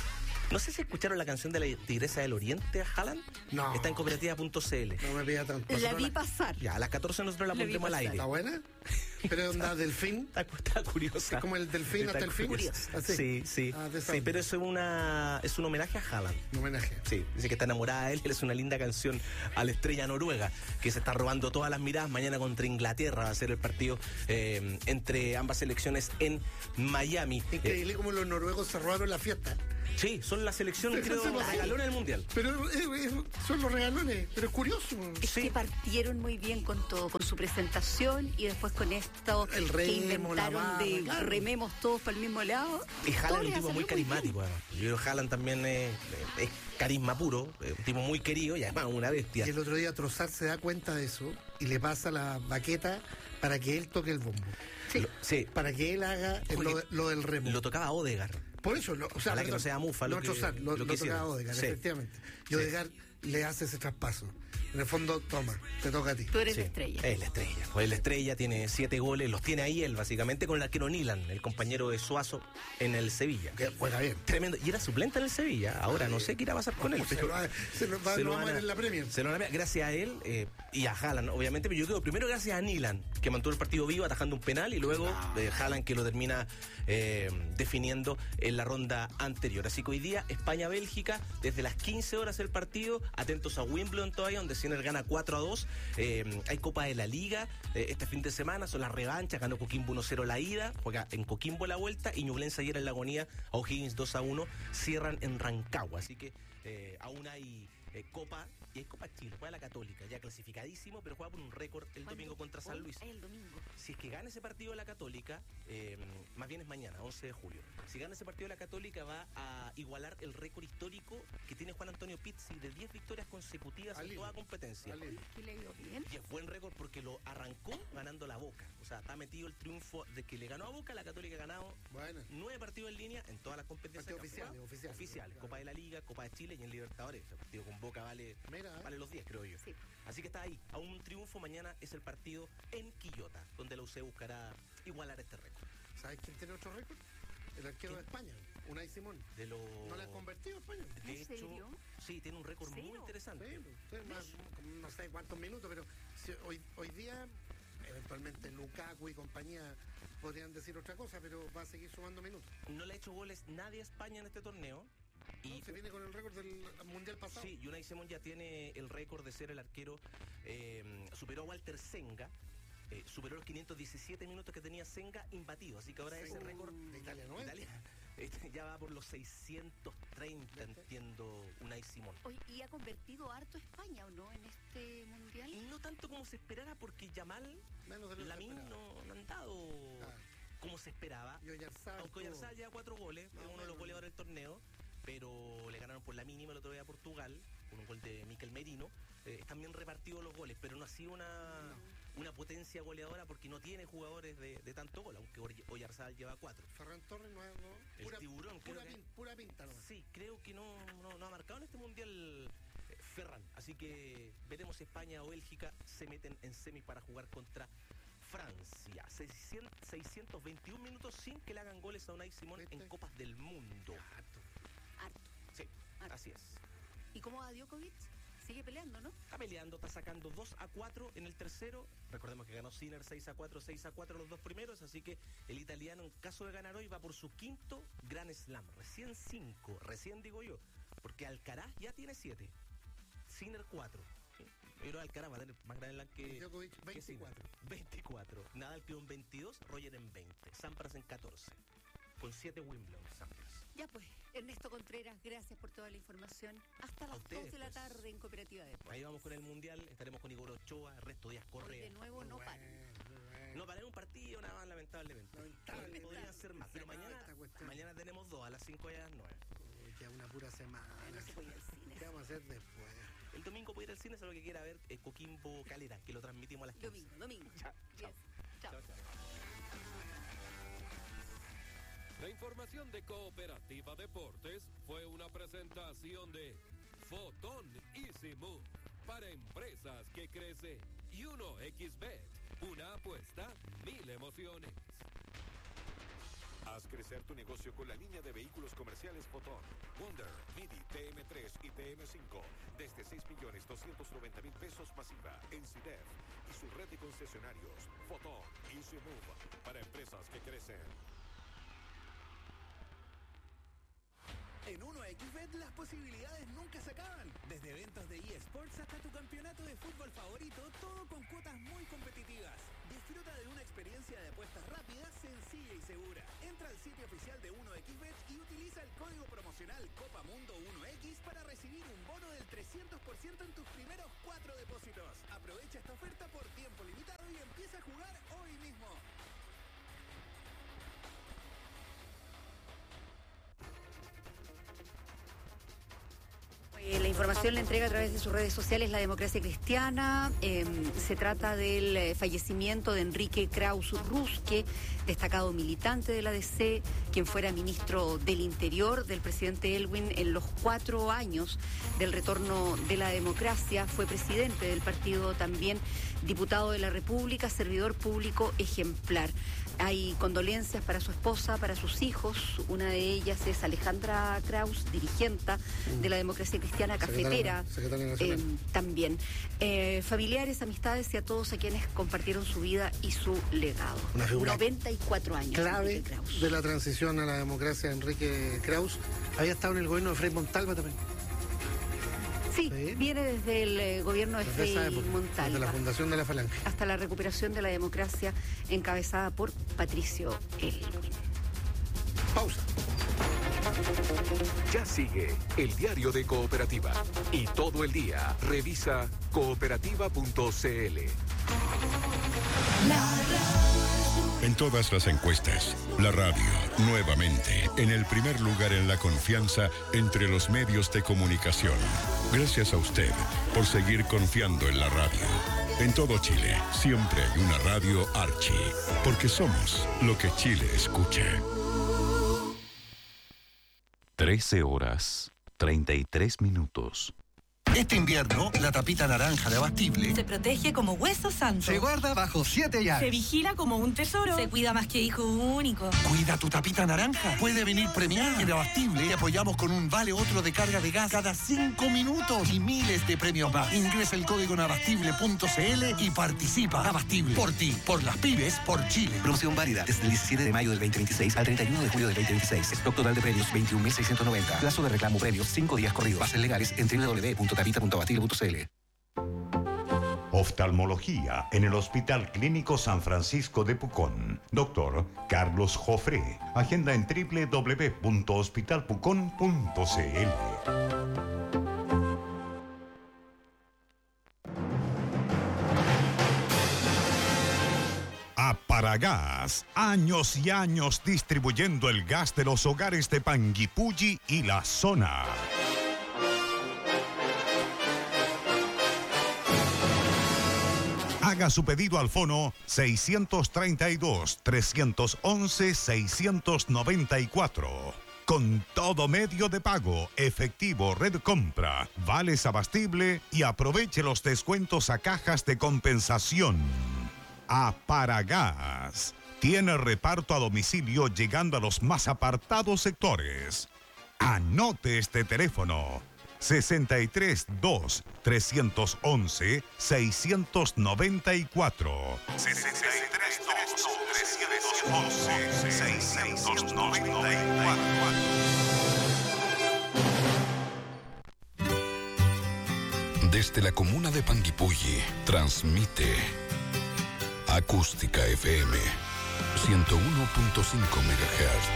No sé si escucharon la canción de la Tigresa del Oriente, Haaland. No. Está en cooperativa punto c l. No me pida tanto. La vi pasar. Ya, a las catorce nosotros la, La vi pondremos al pasar. aire. ¿Está buena? ¿Pero onda delfín? Está, está curiosa. ¿Es como el delfín Está hasta el fin? curiosa. Así. Sí, sí. Ah, de esa sí, onda. pero eso es una es un homenaje a Haaland. Un homenaje. Sí, dice que está enamorada de él. Él es una linda canción a la estrella noruega, que se está robando todas las miradas. Mañana contra Inglaterra va a ser el partido eh, entre ambas selecciones en Miami. Increíble Eh, como los noruegos se robaron la fiesta. sí, son la selección, Sí, creo, sí, sí. regalona del Mundial. Pero eh, eh, son los regalones, pero es curioso. Es que partieron muy bien con todo, con su presentación y después con esto El que remo, la inventaron barra, de claro. rememos todos para el mismo lado. Y Todo Haaland es un les tipo salió muy bien. carismático. además. Yo creo que Haaland también es, es carisma puro, es un tipo muy querido y además una bestia. Y el otro día Trossard se da cuenta de eso y le pasa la baqueta para que él toque el bombo. Lo- sí. Para que él haga el- lo, de- lo del remo. Lo tocaba Odegaard. Por eso, lo, o sea, Ojalá que perdón, no sea Mufa lo no que- Trossard, lo, lo lo que tocaba hicieron. Odegaard, Sí. efectivamente. Y Sí. Odegaard le hace ese traspaso. En el fondo, toma, te toca a ti. Tú eres Sí, la estrella. Es la estrella. Pues la estrella tiene siete goles, los tiene ahí él, básicamente, con el arquero Nilan, el compañero de Suazo en el Sevilla. Que juega bien. Tremendo. Y era suplente en el Sevilla. Ahora no sé qué irá a pasar con él. Se pero- lo va, se lo va- se lo lo vamos a van ver a- en la Premier. Se lo van a- gracias a él eh, y a Haaland, obviamente, pero yo creo primero gracias a Nilan, que mantuvo el partido vivo atajando un penal, y luego eh, Haaland, que lo termina eh, definiendo en la ronda anterior. Así que hoy día España-Bélgica, desde las quince horas el partido, atentos a Wimbledon todavía, donde Sinner gana cuatro a dos. Eh, hay Copa de la Liga eh, este fin de semana, son las revanchas, ganó Coquimbo uno cero la ida, juega en Coquimbo la vuelta, y Ñublense ayer en la agonía a O'Higgins dos a uno, cierran en Rancagua. Así que eh, aún hay eh, Copa, y hay Copa Chile, juega la Católica, ya clasificadísimo, pero juega por un récord el domingo contra San Luis. El domingo. Si es que gana ese partido de la Católica, eh, más bien es mañana, once de julio. Si gana ese partido de la Católica, va a igualar el récord histórico que tiene Juan Antonio Pizzi de diez victorias consecutivas en toda competencia. ¿Qué le dio bien? Y es buen récord porque lo arrancó ganando la Boca. O sea, está metido el triunfo de que le ganó a Boca. La Católica ha ganado Bueno. nueve partidos en línea en todas las competencias. Partidos que ha oficiales, jugado. oficiales. Oficiales. Copa de la Liga, Copa de Chile y en Libertadores. El partido con Boca vale, Mira, ¿eh? vale los diez, creo yo. Así que está ahí. A un triunfo mañana es el partido en Quillota, donde la U C buscará igualar este récord. ¿Sabes quién tiene otro récord? El arquero de España, Unai Simón. De lo... ¿No le han convertido a España? De hecho, sí, tiene un récord muy interesante. Sí, sí, más- no sé cuántos minutos, pero si hoy, hoy día, eventualmente Lukaku y compañía podrían decir otra cosa, pero va a seguir sumando minutos. No le ha hecho goles nadie a España en este torneo. Y se viene con el récord del Mundial pasado. Sí, Unai Simón ya tiene el récord de ser el arquero, eh, superó a Walter Senga, eh, superó los quinientos diecisiete minutos que tenía Senga imbatido, así que ahora ese récord de Italia, ¿no? Italia, este, ya va por los seiscientos treinta, entiendo, Unai Simón. Oye, ¿y ha convertido harto España o no en este mundial? No tanto como se esperara, porque Yamal, Lamine no, no han dado como se esperaba. Y Oyarzabal Aunque tuvo- Oyarzabal lleva cuatro goles, es uno de los goleadores del torneo, pero le ganaron por la mínima el otro día a Portugal, con un gol de Mikel Merino. Eh, están bien repartidos los goles, pero no ha sido una, una potencia goleadora porque no tiene jugadores de, de tanto gol, aunque Oy- Oyarzabal lleva cuatro. Ferran Torres no, no El pura, tiburón, creo pura, que- pin- pura pinta nomás. Sí, creo que no, no, no ha marcado en este mundial eh, Ferran. Así que veremos si España o Bélgica se meten en semis para jugar contra Francia. seiscientos, seiscientos veintiún minutos sin que le hagan goles a Unai Simón en Copas del Mundo. Harto. Sí, así es. ¿Y cómo va Djokovic? Sigue peleando, ¿no? Está peleando, está sacando dos a cuatro en el tercero. Recordemos que ganó Sinner seis a cuatro, seis a cuatro los dos primeros, así que el italiano, en caso de ganar hoy, va por su quinto Grand Slam. Recién cinco, recién digo yo, porque Alcaraz ya tiene siete, Sinner cuatro. Pero Alcaraz va a tener más Grand Slam que Djokovic, que Sinner. veinticuatro. veinticuatro. Nadal quedó en veintidós, Roger en veinte, Sampras en catorce. Con siete Wimbledon, Sampras. Ya pues, Ernesto Contreras, gracias por toda la información. Hasta las ustedes, dos de la pues. tarde en Cooperativa de Deportes. Ahí vamos con el Mundial, estaremos con Igor Ochoa, Resto Díaz Correa. Hoy de nuevo no paran. No paré un partido, nada más, lamentablemente. Lamentable. Podrían ser más, pero mañana, Esta cuestión. mañana tenemos dos, a las cinco y a las nueve. Uy, ya una pura semana. No se puede ir al cine. ¿Qué vamos a hacer después? El domingo puede ir al cine, solo que quiera ver eh, Coquimbo Calera, que lo transmitimos a las quince. Domingo, domingo. Chao. Yes. Chao. La información de Cooperativa Deportes fue una presentación de Fotón Easy Move para empresas que crecen y uno equis bet, una apuesta, mil emociones. Haz crecer tu negocio con la línea de vehículos comerciales Fotón, Wonder, Midi, T M tres y T M cinco desde seis millones doscientos noventa mil pesos masiva en C I D E F y su red de concesionarios Fotón Easy Move para empresas que crecen. En uno equis bet las posibilidades nunca se acaban. Desde eventos de eSports hasta tu campeonato de fútbol favorito, todo con cuotas muy competitivas. Disfruta de una experiencia de apuestas rápida, sencilla y segura. Entra al sitio oficial de uno equis bet y utiliza el código promocional Copa Mundo uno equis para recibir un bono del trescientos por ciento en tus primeros cuatro depósitos. Aprovecha esta oferta por tiempo limitado y empieza a jugar hoy mismo. La información la entrega a través de sus redes sociales La Democracia Cristiana. Eh, se trata del fallecimiento de Enrique Kraus Rusque, destacado militante de la D C, quien fuera ministro del Interior del presidente Elwin en los cuatro años del retorno de la democracia. Fue presidente del partido también, diputado de la República, servidor público ejemplar. Hay condolencias para su esposa, para sus hijos. Una de ellas es Alejandra Kraus, dirigenta de la Democracia Cristiana, cafetera, secretaria, secretaria eh, también. Eh, familiares, amistades y a todos a quienes compartieron su vida y su legado. Una figura noventa y cuatro años. Clave de la transición a la democracia, Enrique Kraus. Había estado en el gobierno de Frei Montalva también. Sí, sí, viene desde el eh, gobierno de Frei Montalva. Desde la fundación de la Falange. Hasta la recuperación de la democracia encabezada por Patricio Elwin. Pausa. Ya sigue el diario de Cooperativa. Y todo el día revisa cooperativa punto c l. En todas las encuestas, la radio, nuevamente, en el primer lugar en la confianza entre los medios de comunicación. Gracias a usted por seguir confiando en la radio. En todo Chile, siempre hay una radio Archi, porque somos lo que Chile escucha. trece horas, treinta y tres minutos. Este invierno, la tapita naranja de Abastible se protege como hueso santo. Se guarda bajo siete llaves. Se vigila como un tesoro. Se cuida más que hijo único. Cuida tu tapita naranja. Puede venir premiada. En Abastible te apoyamos con un vale otro de carga de gas cada cinco minutos y miles de premios más. Ingresa el código en abastible punto c l y participa. Abastible. Por ti, por las pymes, por Chile. Promoción válida desde el diecisiete de mayo del veinte veintiséis al treinta y uno de julio del veinte veintiséis. Stock total de premios veintiún mil seiscientos noventa. Plazo de reclamo premios cinco días corridos. Bases legales en doble u doble u doble u punto tapita punto abastible punto c l. Oftalmología en el Hospital Clínico San Francisco de Pucón. Doctor Carlos Jofré. Agenda en doble u doble u doble u punto hospital pucón punto c l. Aparagás, años y años distribuyendo el gas de los hogares de Panguipulli y la zona. Haga su pedido al fono seiscientos treinta y dos, trescientos once, seiscientos noventa y cuatro. Con todo medio de pago, efectivo, red compra, vales abastible y aproveche los descuentos a cajas de compensación. Aparagás. Tiene reparto a domicilio llegando a los más apartados sectores. Anote este teléfono. sesenta y tres dos, trescientos once, seiscientos noventa y cuatro. sesenta y tres dos, trescientos once, seiscientos noventa y cuatro. Desde la comuna de Panguipulli, transmite Acústica F M, ciento uno punto cinco megahertz.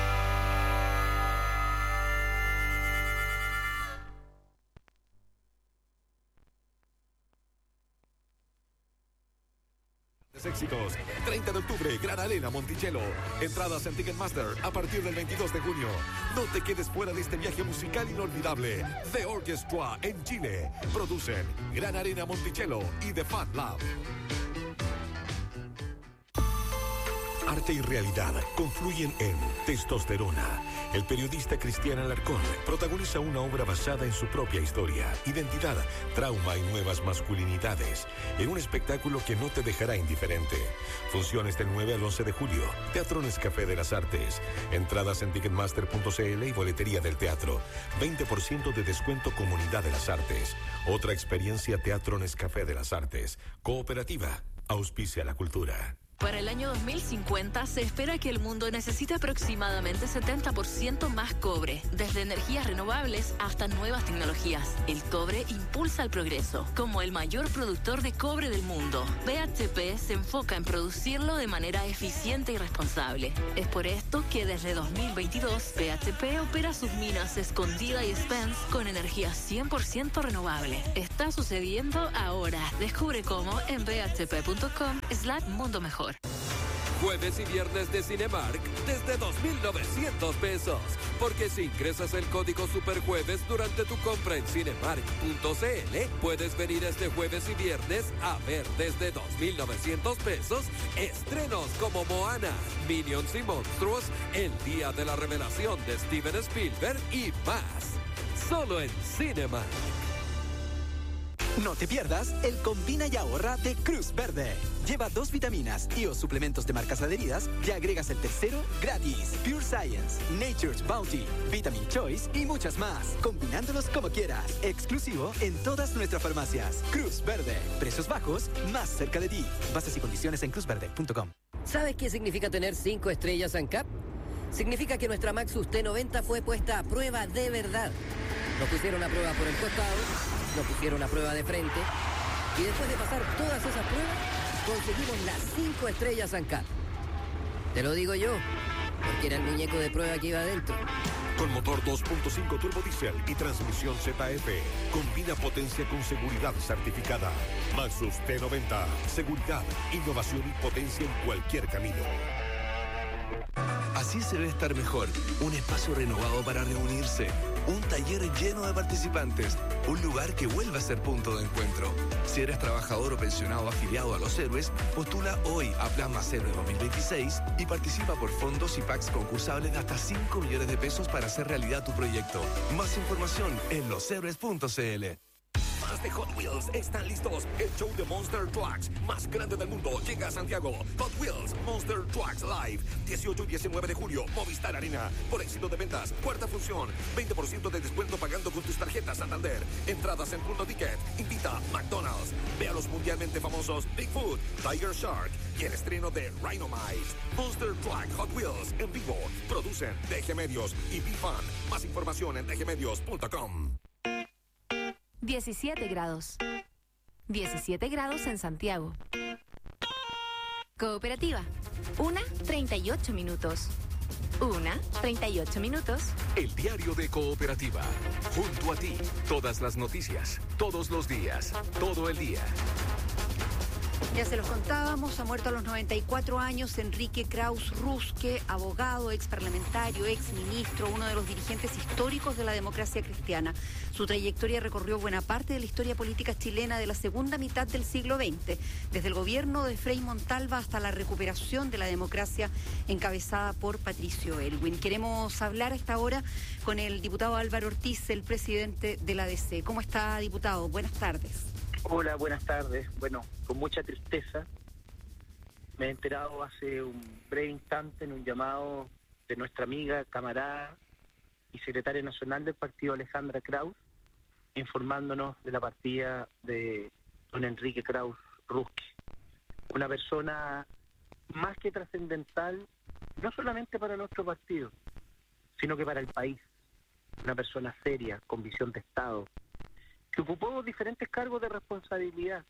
Éxitos. treinta de octubre, Gran Arena Monticello. Entradas en Ticketmaster a partir del veintidós de junio. No te quedes fuera de este viaje musical inolvidable. The Orchestra en Chile. Producen Gran Arena Monticello y The Fan Lab. arte y realidad confluyen en Testosterona. El periodista Cristian Alarcón protagoniza una obra basada en su propia historia, identidad, trauma y nuevas masculinidades, en un espectáculo que no te dejará indiferente. Funciones del nueve al once de julio. Teatro Nescafé de las Artes. Entradas en ticketmaster punto c l y boletería del teatro. veinte por ciento de descuento Comunidad de las Artes. Otra experiencia Teatro Nescafé de las Artes. Cooperativa. Auspicia la cultura. Para el año dos mil cincuenta se espera que el mundo necesite aproximadamente setenta por ciento más cobre, desde energías renovables hasta nuevas tecnologías. El cobre impulsa el progreso. Como el mayor productor de cobre del mundo, B H P se enfoca en producirlo de manera eficiente y responsable. Es por esto que desde dos mil veintidós, B H P opera sus minas Escondida y Spence con energía cien por ciento renovable. Está sucediendo ahora. Descubre cómo en b h p punto com slash mundo mejor. Jueves y viernes de Cinemark desde dos mil novecientos pesos. Porque si ingresas el código Superjueves durante tu compra en cinemark punto c l, puedes venir este jueves y viernes a ver desde dos mil novecientos pesos estrenos como Moana, Minions y Monstruos, El Día de la Revelación de Steven Spielberg y más. Solo en Cinemark. No te pierdas el Combina y Ahorra de Cruz Verde. Lleva dos vitaminas y o suplementos de marcas adheridas y agregas el tercero gratis. Pure Science, Nature's Bounty, Vitamin Choice y muchas más. Combinándolos como quieras. Exclusivo en todas nuestras farmacias. Cruz Verde. Precios bajos, más cerca de ti. Bases y condiciones en cruz verde punto com. ¿Sabes qué significa tener cinco estrellas ANCAP? Significa que nuestra Maxus T noventa fue puesta a prueba de verdad. Nos pusieron a prueba por el costado, nos pusieron a prueba de frente y después de pasar todas esas pruebas, conseguimos las cinco estrellas ANCAP. Te lo digo yo, porque era el muñeco de prueba que iba adentro. Con motor dos punto cinco turbo diésel y transmisión Z F. Combina potencia con seguridad certificada. Maxus T noventa. Seguridad, innovación y potencia en cualquier camino. Así se ve estar mejor. Un espacio renovado para reunirse. Un taller lleno de participantes. Un lugar que vuelve a ser punto de encuentro. Si eres trabajador o pensionado afiliado a Los Héroes, postula hoy a Plan Más Héroe dos mil veintiséis y participa por fondos y packs concursables de hasta cinco millones de pesos para hacer realidad tu proyecto. Más información en los héroes punto c l. Fans de Hot Wheels están listos. El show de Monster Trucks más grande del mundo llega a Santiago. Hot Wheels Monster Trucks Live. dieciocho y diecinueve de julio, Movistar Arena. Por éxito de ventas, cuarta función. veinte por ciento de descuento pagando con tus tarjetas Santander. Entradas en Punto Ticket. Invita McDonald's. Ve a los mundialmente famosos Bigfoot, Tiger Shark y el estreno de Rhinomite. Monster Truck Hot Wheels en vivo. Producen D G Medios y B-Fan. Más información en d g medios punto com. diecisiete grados. diecisiete grados en Santiago. Cooperativa. Una, treinta y ocho minutos. Una, treinta y ocho minutos. El diario de Cooperativa. Junto a ti. Todas las noticias. Todos los días. Todo el día. Ya se los contábamos, ha muerto a los noventa y cuatro años Enrique Krauss Rusque, abogado, ex parlamentario, ex ministro, uno de los dirigentes históricos de la democracia cristiana. Su trayectoria recorrió buena parte de la historia política chilena de la segunda mitad del siglo veinte, desde el gobierno de Frei Montalva hasta la recuperación de la democracia encabezada por Patricio Elwin. Queremos hablar a esta hora con el diputado Álvaro Ortiz, el presidente de la A D C. ¿Cómo está, diputado? Buenas tardes. Hola, buenas tardes. Bueno, con mucha tristeza me he enterado hace un breve instante en un llamado de nuestra amiga, camarada y secretaria nacional del partido, Alejandra Krauss, informándonos de la partida de don Enrique Krauss Rusque. Una persona más que trascendental, no solamente para nuestro partido, sino que para el país. Una persona seria, con visión de Estado, que ocupó diferentes cargos de responsabilidad: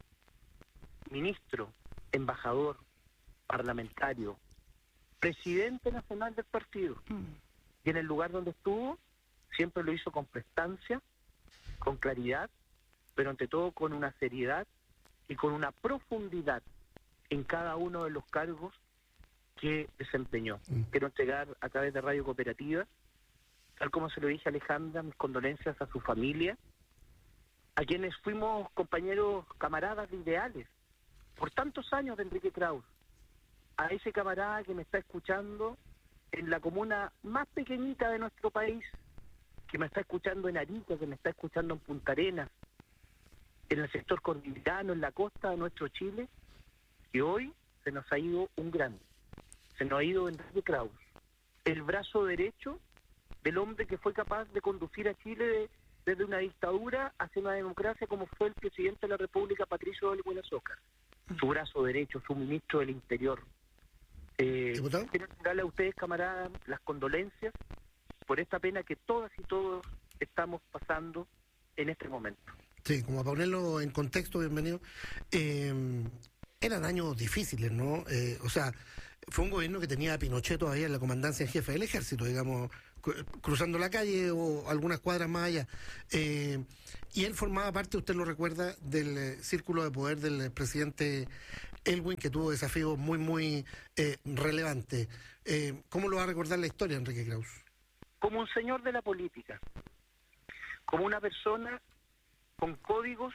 ministro, embajador, parlamentario, presidente nacional del partido. Mm. Y en el lugar donde estuvo, siempre lo hizo con prestancia, con claridad, pero ante todo con una seriedad y con una profundidad en cada uno de los cargos que desempeñó. Mm. Quiero entregar a través de Radio Cooperativa, tal como se lo dije a Alejandra, mis condolencias a su familia, a quienes fuimos compañeros, camaradas de ideales, por tantos años de Enrique Krauss, a ese camarada que me está escuchando en la comuna más pequeñita de nuestro país, que me está escuchando en Arica, que me está escuchando en Punta Arenas, en el sector cordillerano, en la costa de nuestro Chile, que hoy se nos ha ido un grande, se nos ha ido Enrique Krauss, el brazo derecho del hombre que fue capaz de conducir a Chile de, desde una dictadura hacia una democracia, como fue el presidente de la República, Patricio Elwin Azócar. Su brazo derecho, su ministro del Interior. Eh, quiero darle a ustedes, camaradas, las condolencias por esta pena que todas y todos estamos pasando en este momento. Sí, como para ponerlo en contexto, bienvenido. Eh, eran años difíciles, ¿no? Eh, o sea, fue un gobierno que tenía a Pinochet todavía en la comandancia en jefe del ejército, digamos, cruzando la calle o algunas cuadras más allá. Eh, y él formaba parte, usted lo recuerda, del eh, círculo de poder del presidente Elwin, que tuvo desafíos muy, muy eh, relevantes. Eh, ¿Cómo lo va a recordar la historia, Enrique Krauss? Como un señor de la política, como una persona con códigos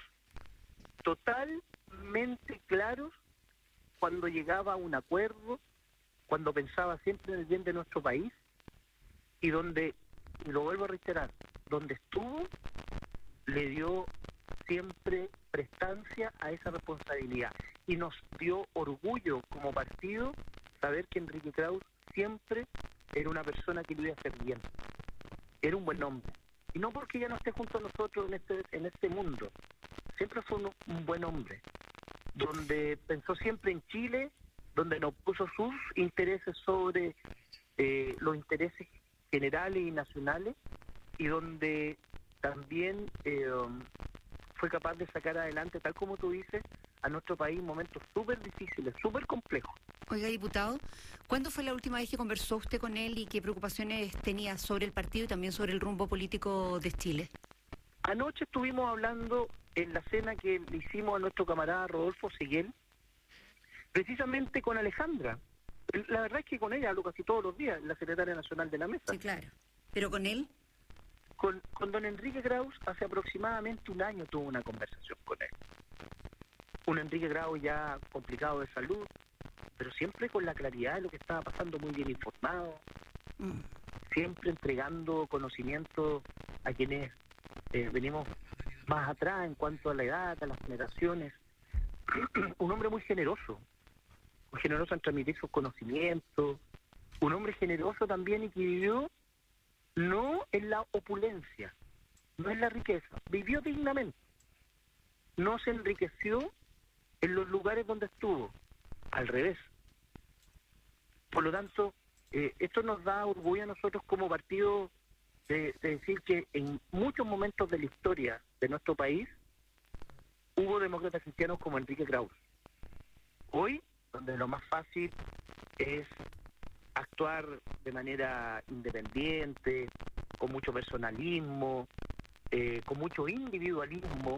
totalmente claros cuando llegaba a un acuerdo, cuando pensaba siempre en el bien de nuestro país, y donde, y lo vuelvo a reiterar, donde estuvo, le dio siempre prestancia a esa responsabilidad, y nos dio orgullo como partido saber que Enrique Krauss siempre era una persona que lo iba a hacer bien, era un buen hombre, y no porque ya no esté junto a nosotros en este, en este mundo, siempre fue un, un buen hombre, donde pensó siempre en Chile, donde no puso sus intereses sobre eh, los intereses generales y nacionales, y donde también eh, fue capaz de sacar adelante, tal como tú dices, a nuestro país en momentos súper difíciles, súper complejos. Oiga, diputado, ¿cuándo fue la última vez que conversó usted con él y qué preocupaciones tenía sobre el partido y también sobre el rumbo político de Chile? Anoche estuvimos hablando en la cena que le hicimos a nuestro camarada Rodolfo Seguel, precisamente con Alejandra. La verdad es que con ella hablo casi todos los días, la secretaria nacional de la mesa. Sí, claro. ¿Pero con él? Con, con don Enrique Krauss hace aproximadamente un año tuve una conversación con él. Un Enrique Krauss ya complicado de salud, pero siempre con la claridad de lo que estaba pasando, muy bien informado, mm. siempre entregando conocimiento a quienes eh, venimos más atrás en cuanto a la edad, a las generaciones. Un hombre muy generoso, muy generoso en transmitir sus conocimientos, un hombre generoso también y que vivió no en la opulencia, no en la riqueza, vivió dignamente, no se enriqueció en los lugares donde estuvo, al revés. Por lo tanto, eh, esto nos da orgullo a nosotros como partido de, de decir que en muchos momentos de la historia de nuestro país hubo demócratas cristianos como Enrique Krauss. Hoy, donde lo más fácil es actuar de manera independiente, con mucho personalismo, eh, con mucho individualismo,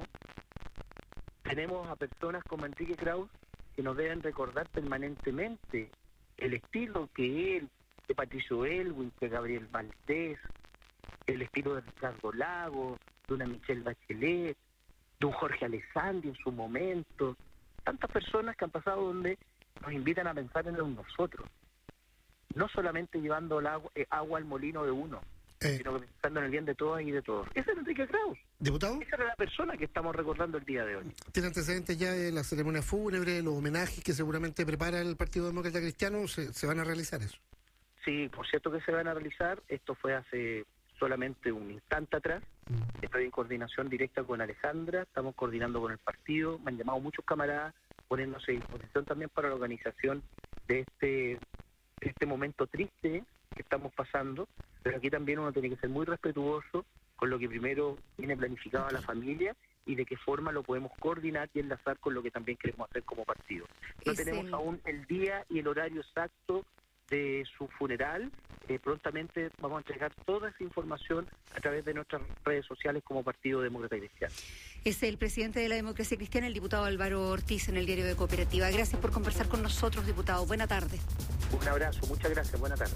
tenemos a personas como Enrique Krauss que nos deben recordar permanentemente el estilo que él, de Patricio Elwin, de Gabriel Valdés, el estilo de Ricardo Lagos, de una Michelle Bachelet, de un Jorge Alessandri en su momento, tantas personas que han pasado donde nos invitan a pensar en nosotros, no solamente llevando el agua, eh, agua al molino de uno, eh. sino pensando en el bien de todas y de todos. Ese es Enrique Krauss. ¿Diputado? Esa era la persona que estamos recordando el día de hoy. ¿Tiene antecedentes ya de la ceremonia fúnebre, los homenajes que seguramente prepara el Partido Demócrata Cristiano? ¿Se, se van a realizar eso? Sí, por cierto que se van a realizar. Esto fue hace solamente un instante atrás. Mm. Estoy en coordinación directa con Alejandra, estamos coordinando con el partido, me han llamado muchos camaradas poniéndose a disposición también para la organización de este, de este momento triste que estamos pasando, pero aquí también uno tiene que ser muy respetuoso con lo que primero tiene planificado a la familia y de qué forma lo podemos coordinar y enlazar con lo que también queremos hacer como partido. No es tenemos el... aún el día y el horario exacto de su funeral. Eh, prontamente vamos a entregar toda esa información a través de nuestras redes sociales como Partido Demócrata Cristiano. Es el presidente de la Democracia Cristiana, el diputado Álvaro Ortiz, en el Diario de Cooperativa. Gracias por conversar con nosotros, diputado. Buena tarde. Un abrazo, muchas gracias, buena tarde.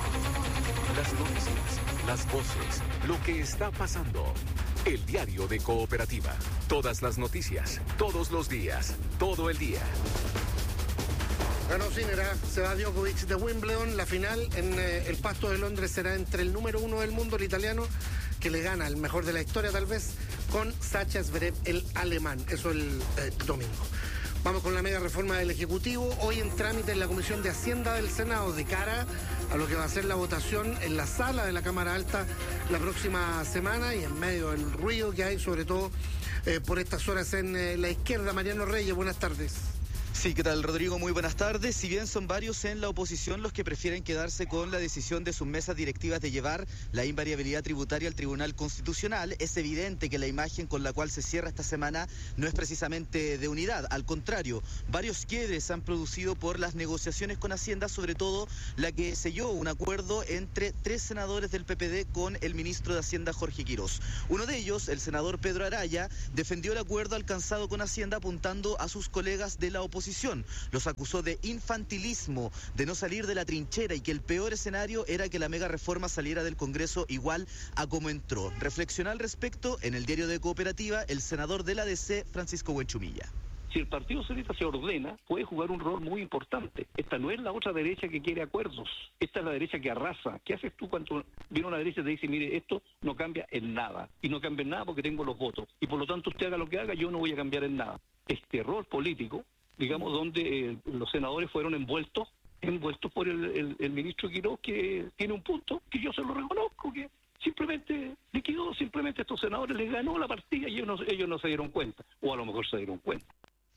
Las noticias, las voces, lo que está pasando. El Diario de Cooperativa. Todas las noticias, todos los días, todo el día. Ganó Sinner, ¿eh? Se va Djokovic de Wimbledon. La final en eh, el Pasto de Londres será entre el número uno del mundo, el italiano, que le gana, el mejor de la historia tal vez, con Sacha Zverev, el alemán. Eso el eh, domingo. Vamos con la mega reforma del Ejecutivo. Hoy en trámite en la Comisión de Hacienda del Senado, de cara a lo que va a ser la votación en la sala de la Cámara Alta la próxima semana, y en medio del ruido que hay, sobre todo eh, por estas horas en eh, la izquierda. Mariano Reyes, buenas tardes. Sí, ¿qué tal, Rodrigo? Muy buenas tardes. Si bien son varios en la oposición los que prefieren quedarse con la decisión de sus mesas directivas de llevar la invariabilidad tributaria al Tribunal Constitucional, es evidente que la imagen con la cual se cierra esta semana no es precisamente de unidad. Al contrario, varios quiebres se han producido por las negociaciones con Hacienda, sobre todo la que selló un acuerdo entre tres senadores del P P D con el ministro de Hacienda, Jorge Quirós. Uno de ellos, el senador Pedro Araya, defendió el acuerdo alcanzado con Hacienda apuntando a sus colegas de la oposición. Los acusó de infantilismo, de no salir de la trinchera, y que el peor escenario era que la mega reforma saliera del Congreso igual a como entró. Reflexionó al respecto en el diario de Cooperativa el senador de la D C, Francisco Buenchumilla. Si el Partido Socialista se ordena, puede jugar un rol muy importante. Esta no es la otra derecha que quiere acuerdos. Esta es la derecha que arrasa. ¿Qué haces tú cuando viene una derecha y te dice, mire, esto no cambia en nada? Y no cambia en nada porque tengo los votos. Y por lo tanto usted haga lo que haga, yo no voy a cambiar en nada. Este rol político, digamos, donde eh, los senadores fueron envueltos, envueltos por el, el, el ministro Quirós, que tiene un punto que yo se lo reconozco, que simplemente liquidó, simplemente estos senadores les ganó la partida y ellos no, ellos no se dieron cuenta, o a lo mejor se dieron cuenta.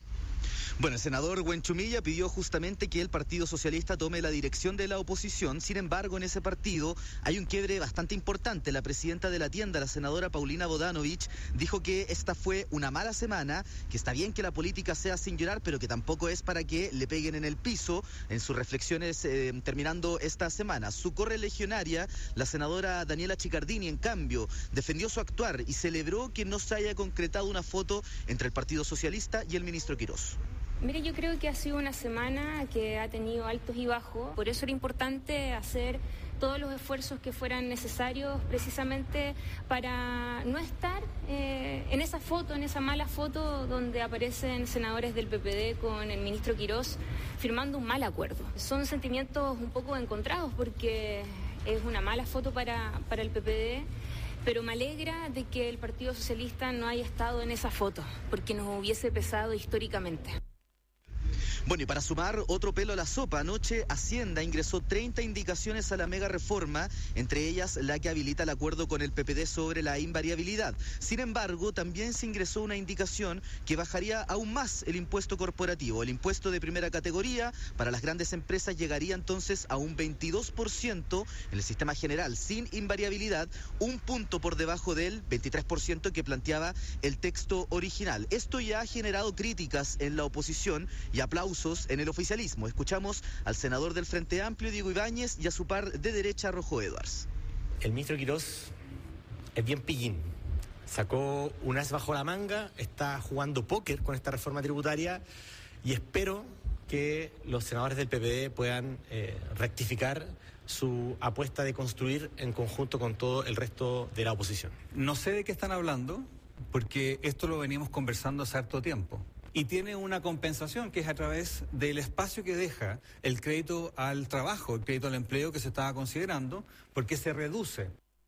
Bueno, el senador Buenchumilla pidió justamente que el Partido Socialista tome la dirección de la oposición. Sin embargo, en ese partido hay un quiebre bastante importante. La presidenta de la tienda, la senadora Paulina Bodanovich, dijo que esta fue una mala semana, que está bien que la política sea sin llorar, pero que tampoco es para que le peguen en el piso, en sus reflexiones eh, terminando esta semana. Su correligionaria, la senadora Daniela Chicardini, en cambio, defendió su actuar y celebró que no se haya concretado una foto entre el Partido Socialista y el ministro Quirós. Mire, yo creo que ha sido una semana que ha tenido altos y bajos, por eso era importante hacer todos los esfuerzos que fueran necesarios precisamente para no estar eh, en esa foto, en esa mala foto donde aparecen senadores del P P D con el ministro Quirós firmando un mal acuerdo. Son sentimientos un poco encontrados porque es una mala foto para, para el P P D, pero me alegra de que el Partido Socialista no haya estado en esa foto, porque nos hubiese pesado históricamente. Bueno, y para sumar otro pelo a la sopa, anoche Hacienda ingresó treinta indicaciones a la mega reforma, entre ellas la que habilita el acuerdo con el P P D sobre la invariabilidad. Sin embargo, también se ingresó una indicación que bajaría aún más el impuesto corporativo. El impuesto de primera categoría para las grandes empresas llegaría entonces a un veintidós por ciento en el sistema general sin invariabilidad, un punto por debajo del veintitrés por ciento que planteaba el texto original. Esto ya ha generado críticas en la oposición y aplausos en el oficialismo. Escuchamos al senador del Frente Amplio, Diego Ibáñez, y a su par de derecha, Rojo Edwards. El ministro Quirós es bien pillín. Sacó un as bajo la manga, está jugando póker con esta reforma tributaria y espero que los senadores del P P D puedan eh, rectificar su apuesta de construir en conjunto con todo el resto de la oposición. No sé de qué están hablando, porque esto lo veníamos conversando hace harto tiempo. Y tiene una compensación que es a través del espacio que deja el crédito al trabajo, el crédito al empleo que se estaba considerando, porque se reduce.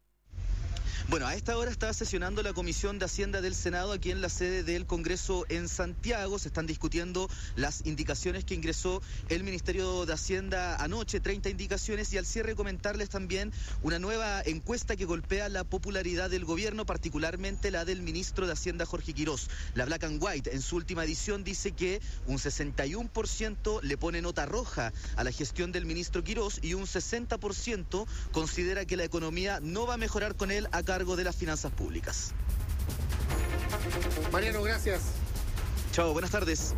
Bueno, a esta hora está sesionando la Comisión de Hacienda del Senado aquí en la sede del Congreso en Santiago. Se están discutiendo las indicaciones que ingresó el Ministerio de Hacienda anoche, treinta indicaciones, y al cierre comentarles también una nueva encuesta que golpea la popularidad del gobierno, particularmente la del ministro de Hacienda, Jorge Quirós. La Black and White en su última edición dice que un sesenta y uno por ciento le pone nota roja a la gestión del ministro Quirós y un sesenta por ciento considera que la economía no va a mejorar con él a cargo de las finanzas públicas. Mariano, gracias. Chao, buenas tardes.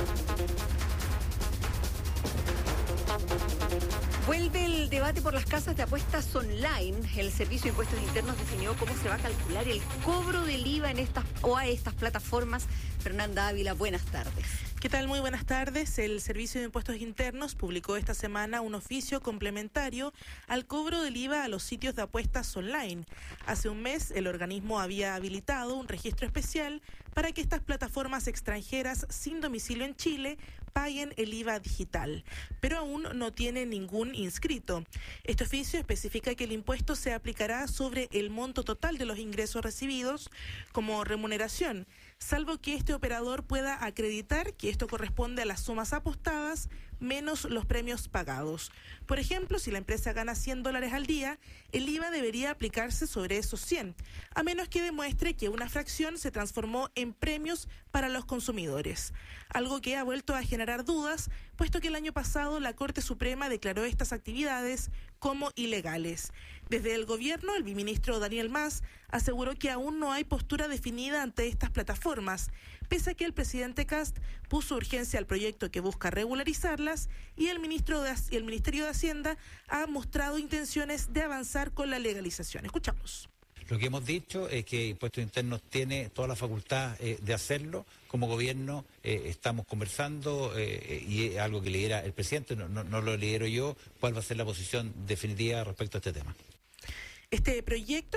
Vuelve el debate por las casas de apuestas online. El Servicio de Impuestos Internos definió cómo se va a calcular el cobro del I V A en estas o a estas plataformas. Fernanda Ávila, buenas tardes. ¿Qué tal? Muy buenas tardes. El Servicio de Impuestos Internos publicó esta semana un oficio complementario al cobro del I V A a los sitios de apuestas online. Hace un mes, el organismo había habilitado un registro especial para que estas plataformas extranjeras sin domicilio en Chile paguen el I V A digital, pero aún no tiene ningún inscrito. Este oficio especifica que el impuesto se aplicará sobre el monto total de los ingresos recibidos como remuneración, salvo que este operador pueda acreditar que esto corresponde a las sumas apostadas menos los premios pagados. Por ejemplo, si la empresa gana cien dólares al día, el I V A debería aplicarse sobre esos cien, a menos que demuestre que una fracción se transformó en premios para los consumidores, algo que ha vuelto a generar dudas, puesto que el año pasado la Corte Suprema declaró estas actividades como ilegales. Desde el gobierno, el viceministro Daniel Mas aseguró que aún no hay postura definida ante estas plataformas, pese a que el presidente Kast puso urgencia al proyecto que busca regularizarlas y el, ministro de, el Ministerio de Hacienda ha mostrado intenciones de avanzar con la legalización. Escuchamos. Lo que hemos dicho es que Impuestos Internos tiene toda la facultad eh, de hacerlo. Como gobierno eh, estamos conversando eh, y es algo que lidera el presidente, no, no, no lo lidero yo, cuál va a ser la posición definitiva respecto a este tema. Este proyecto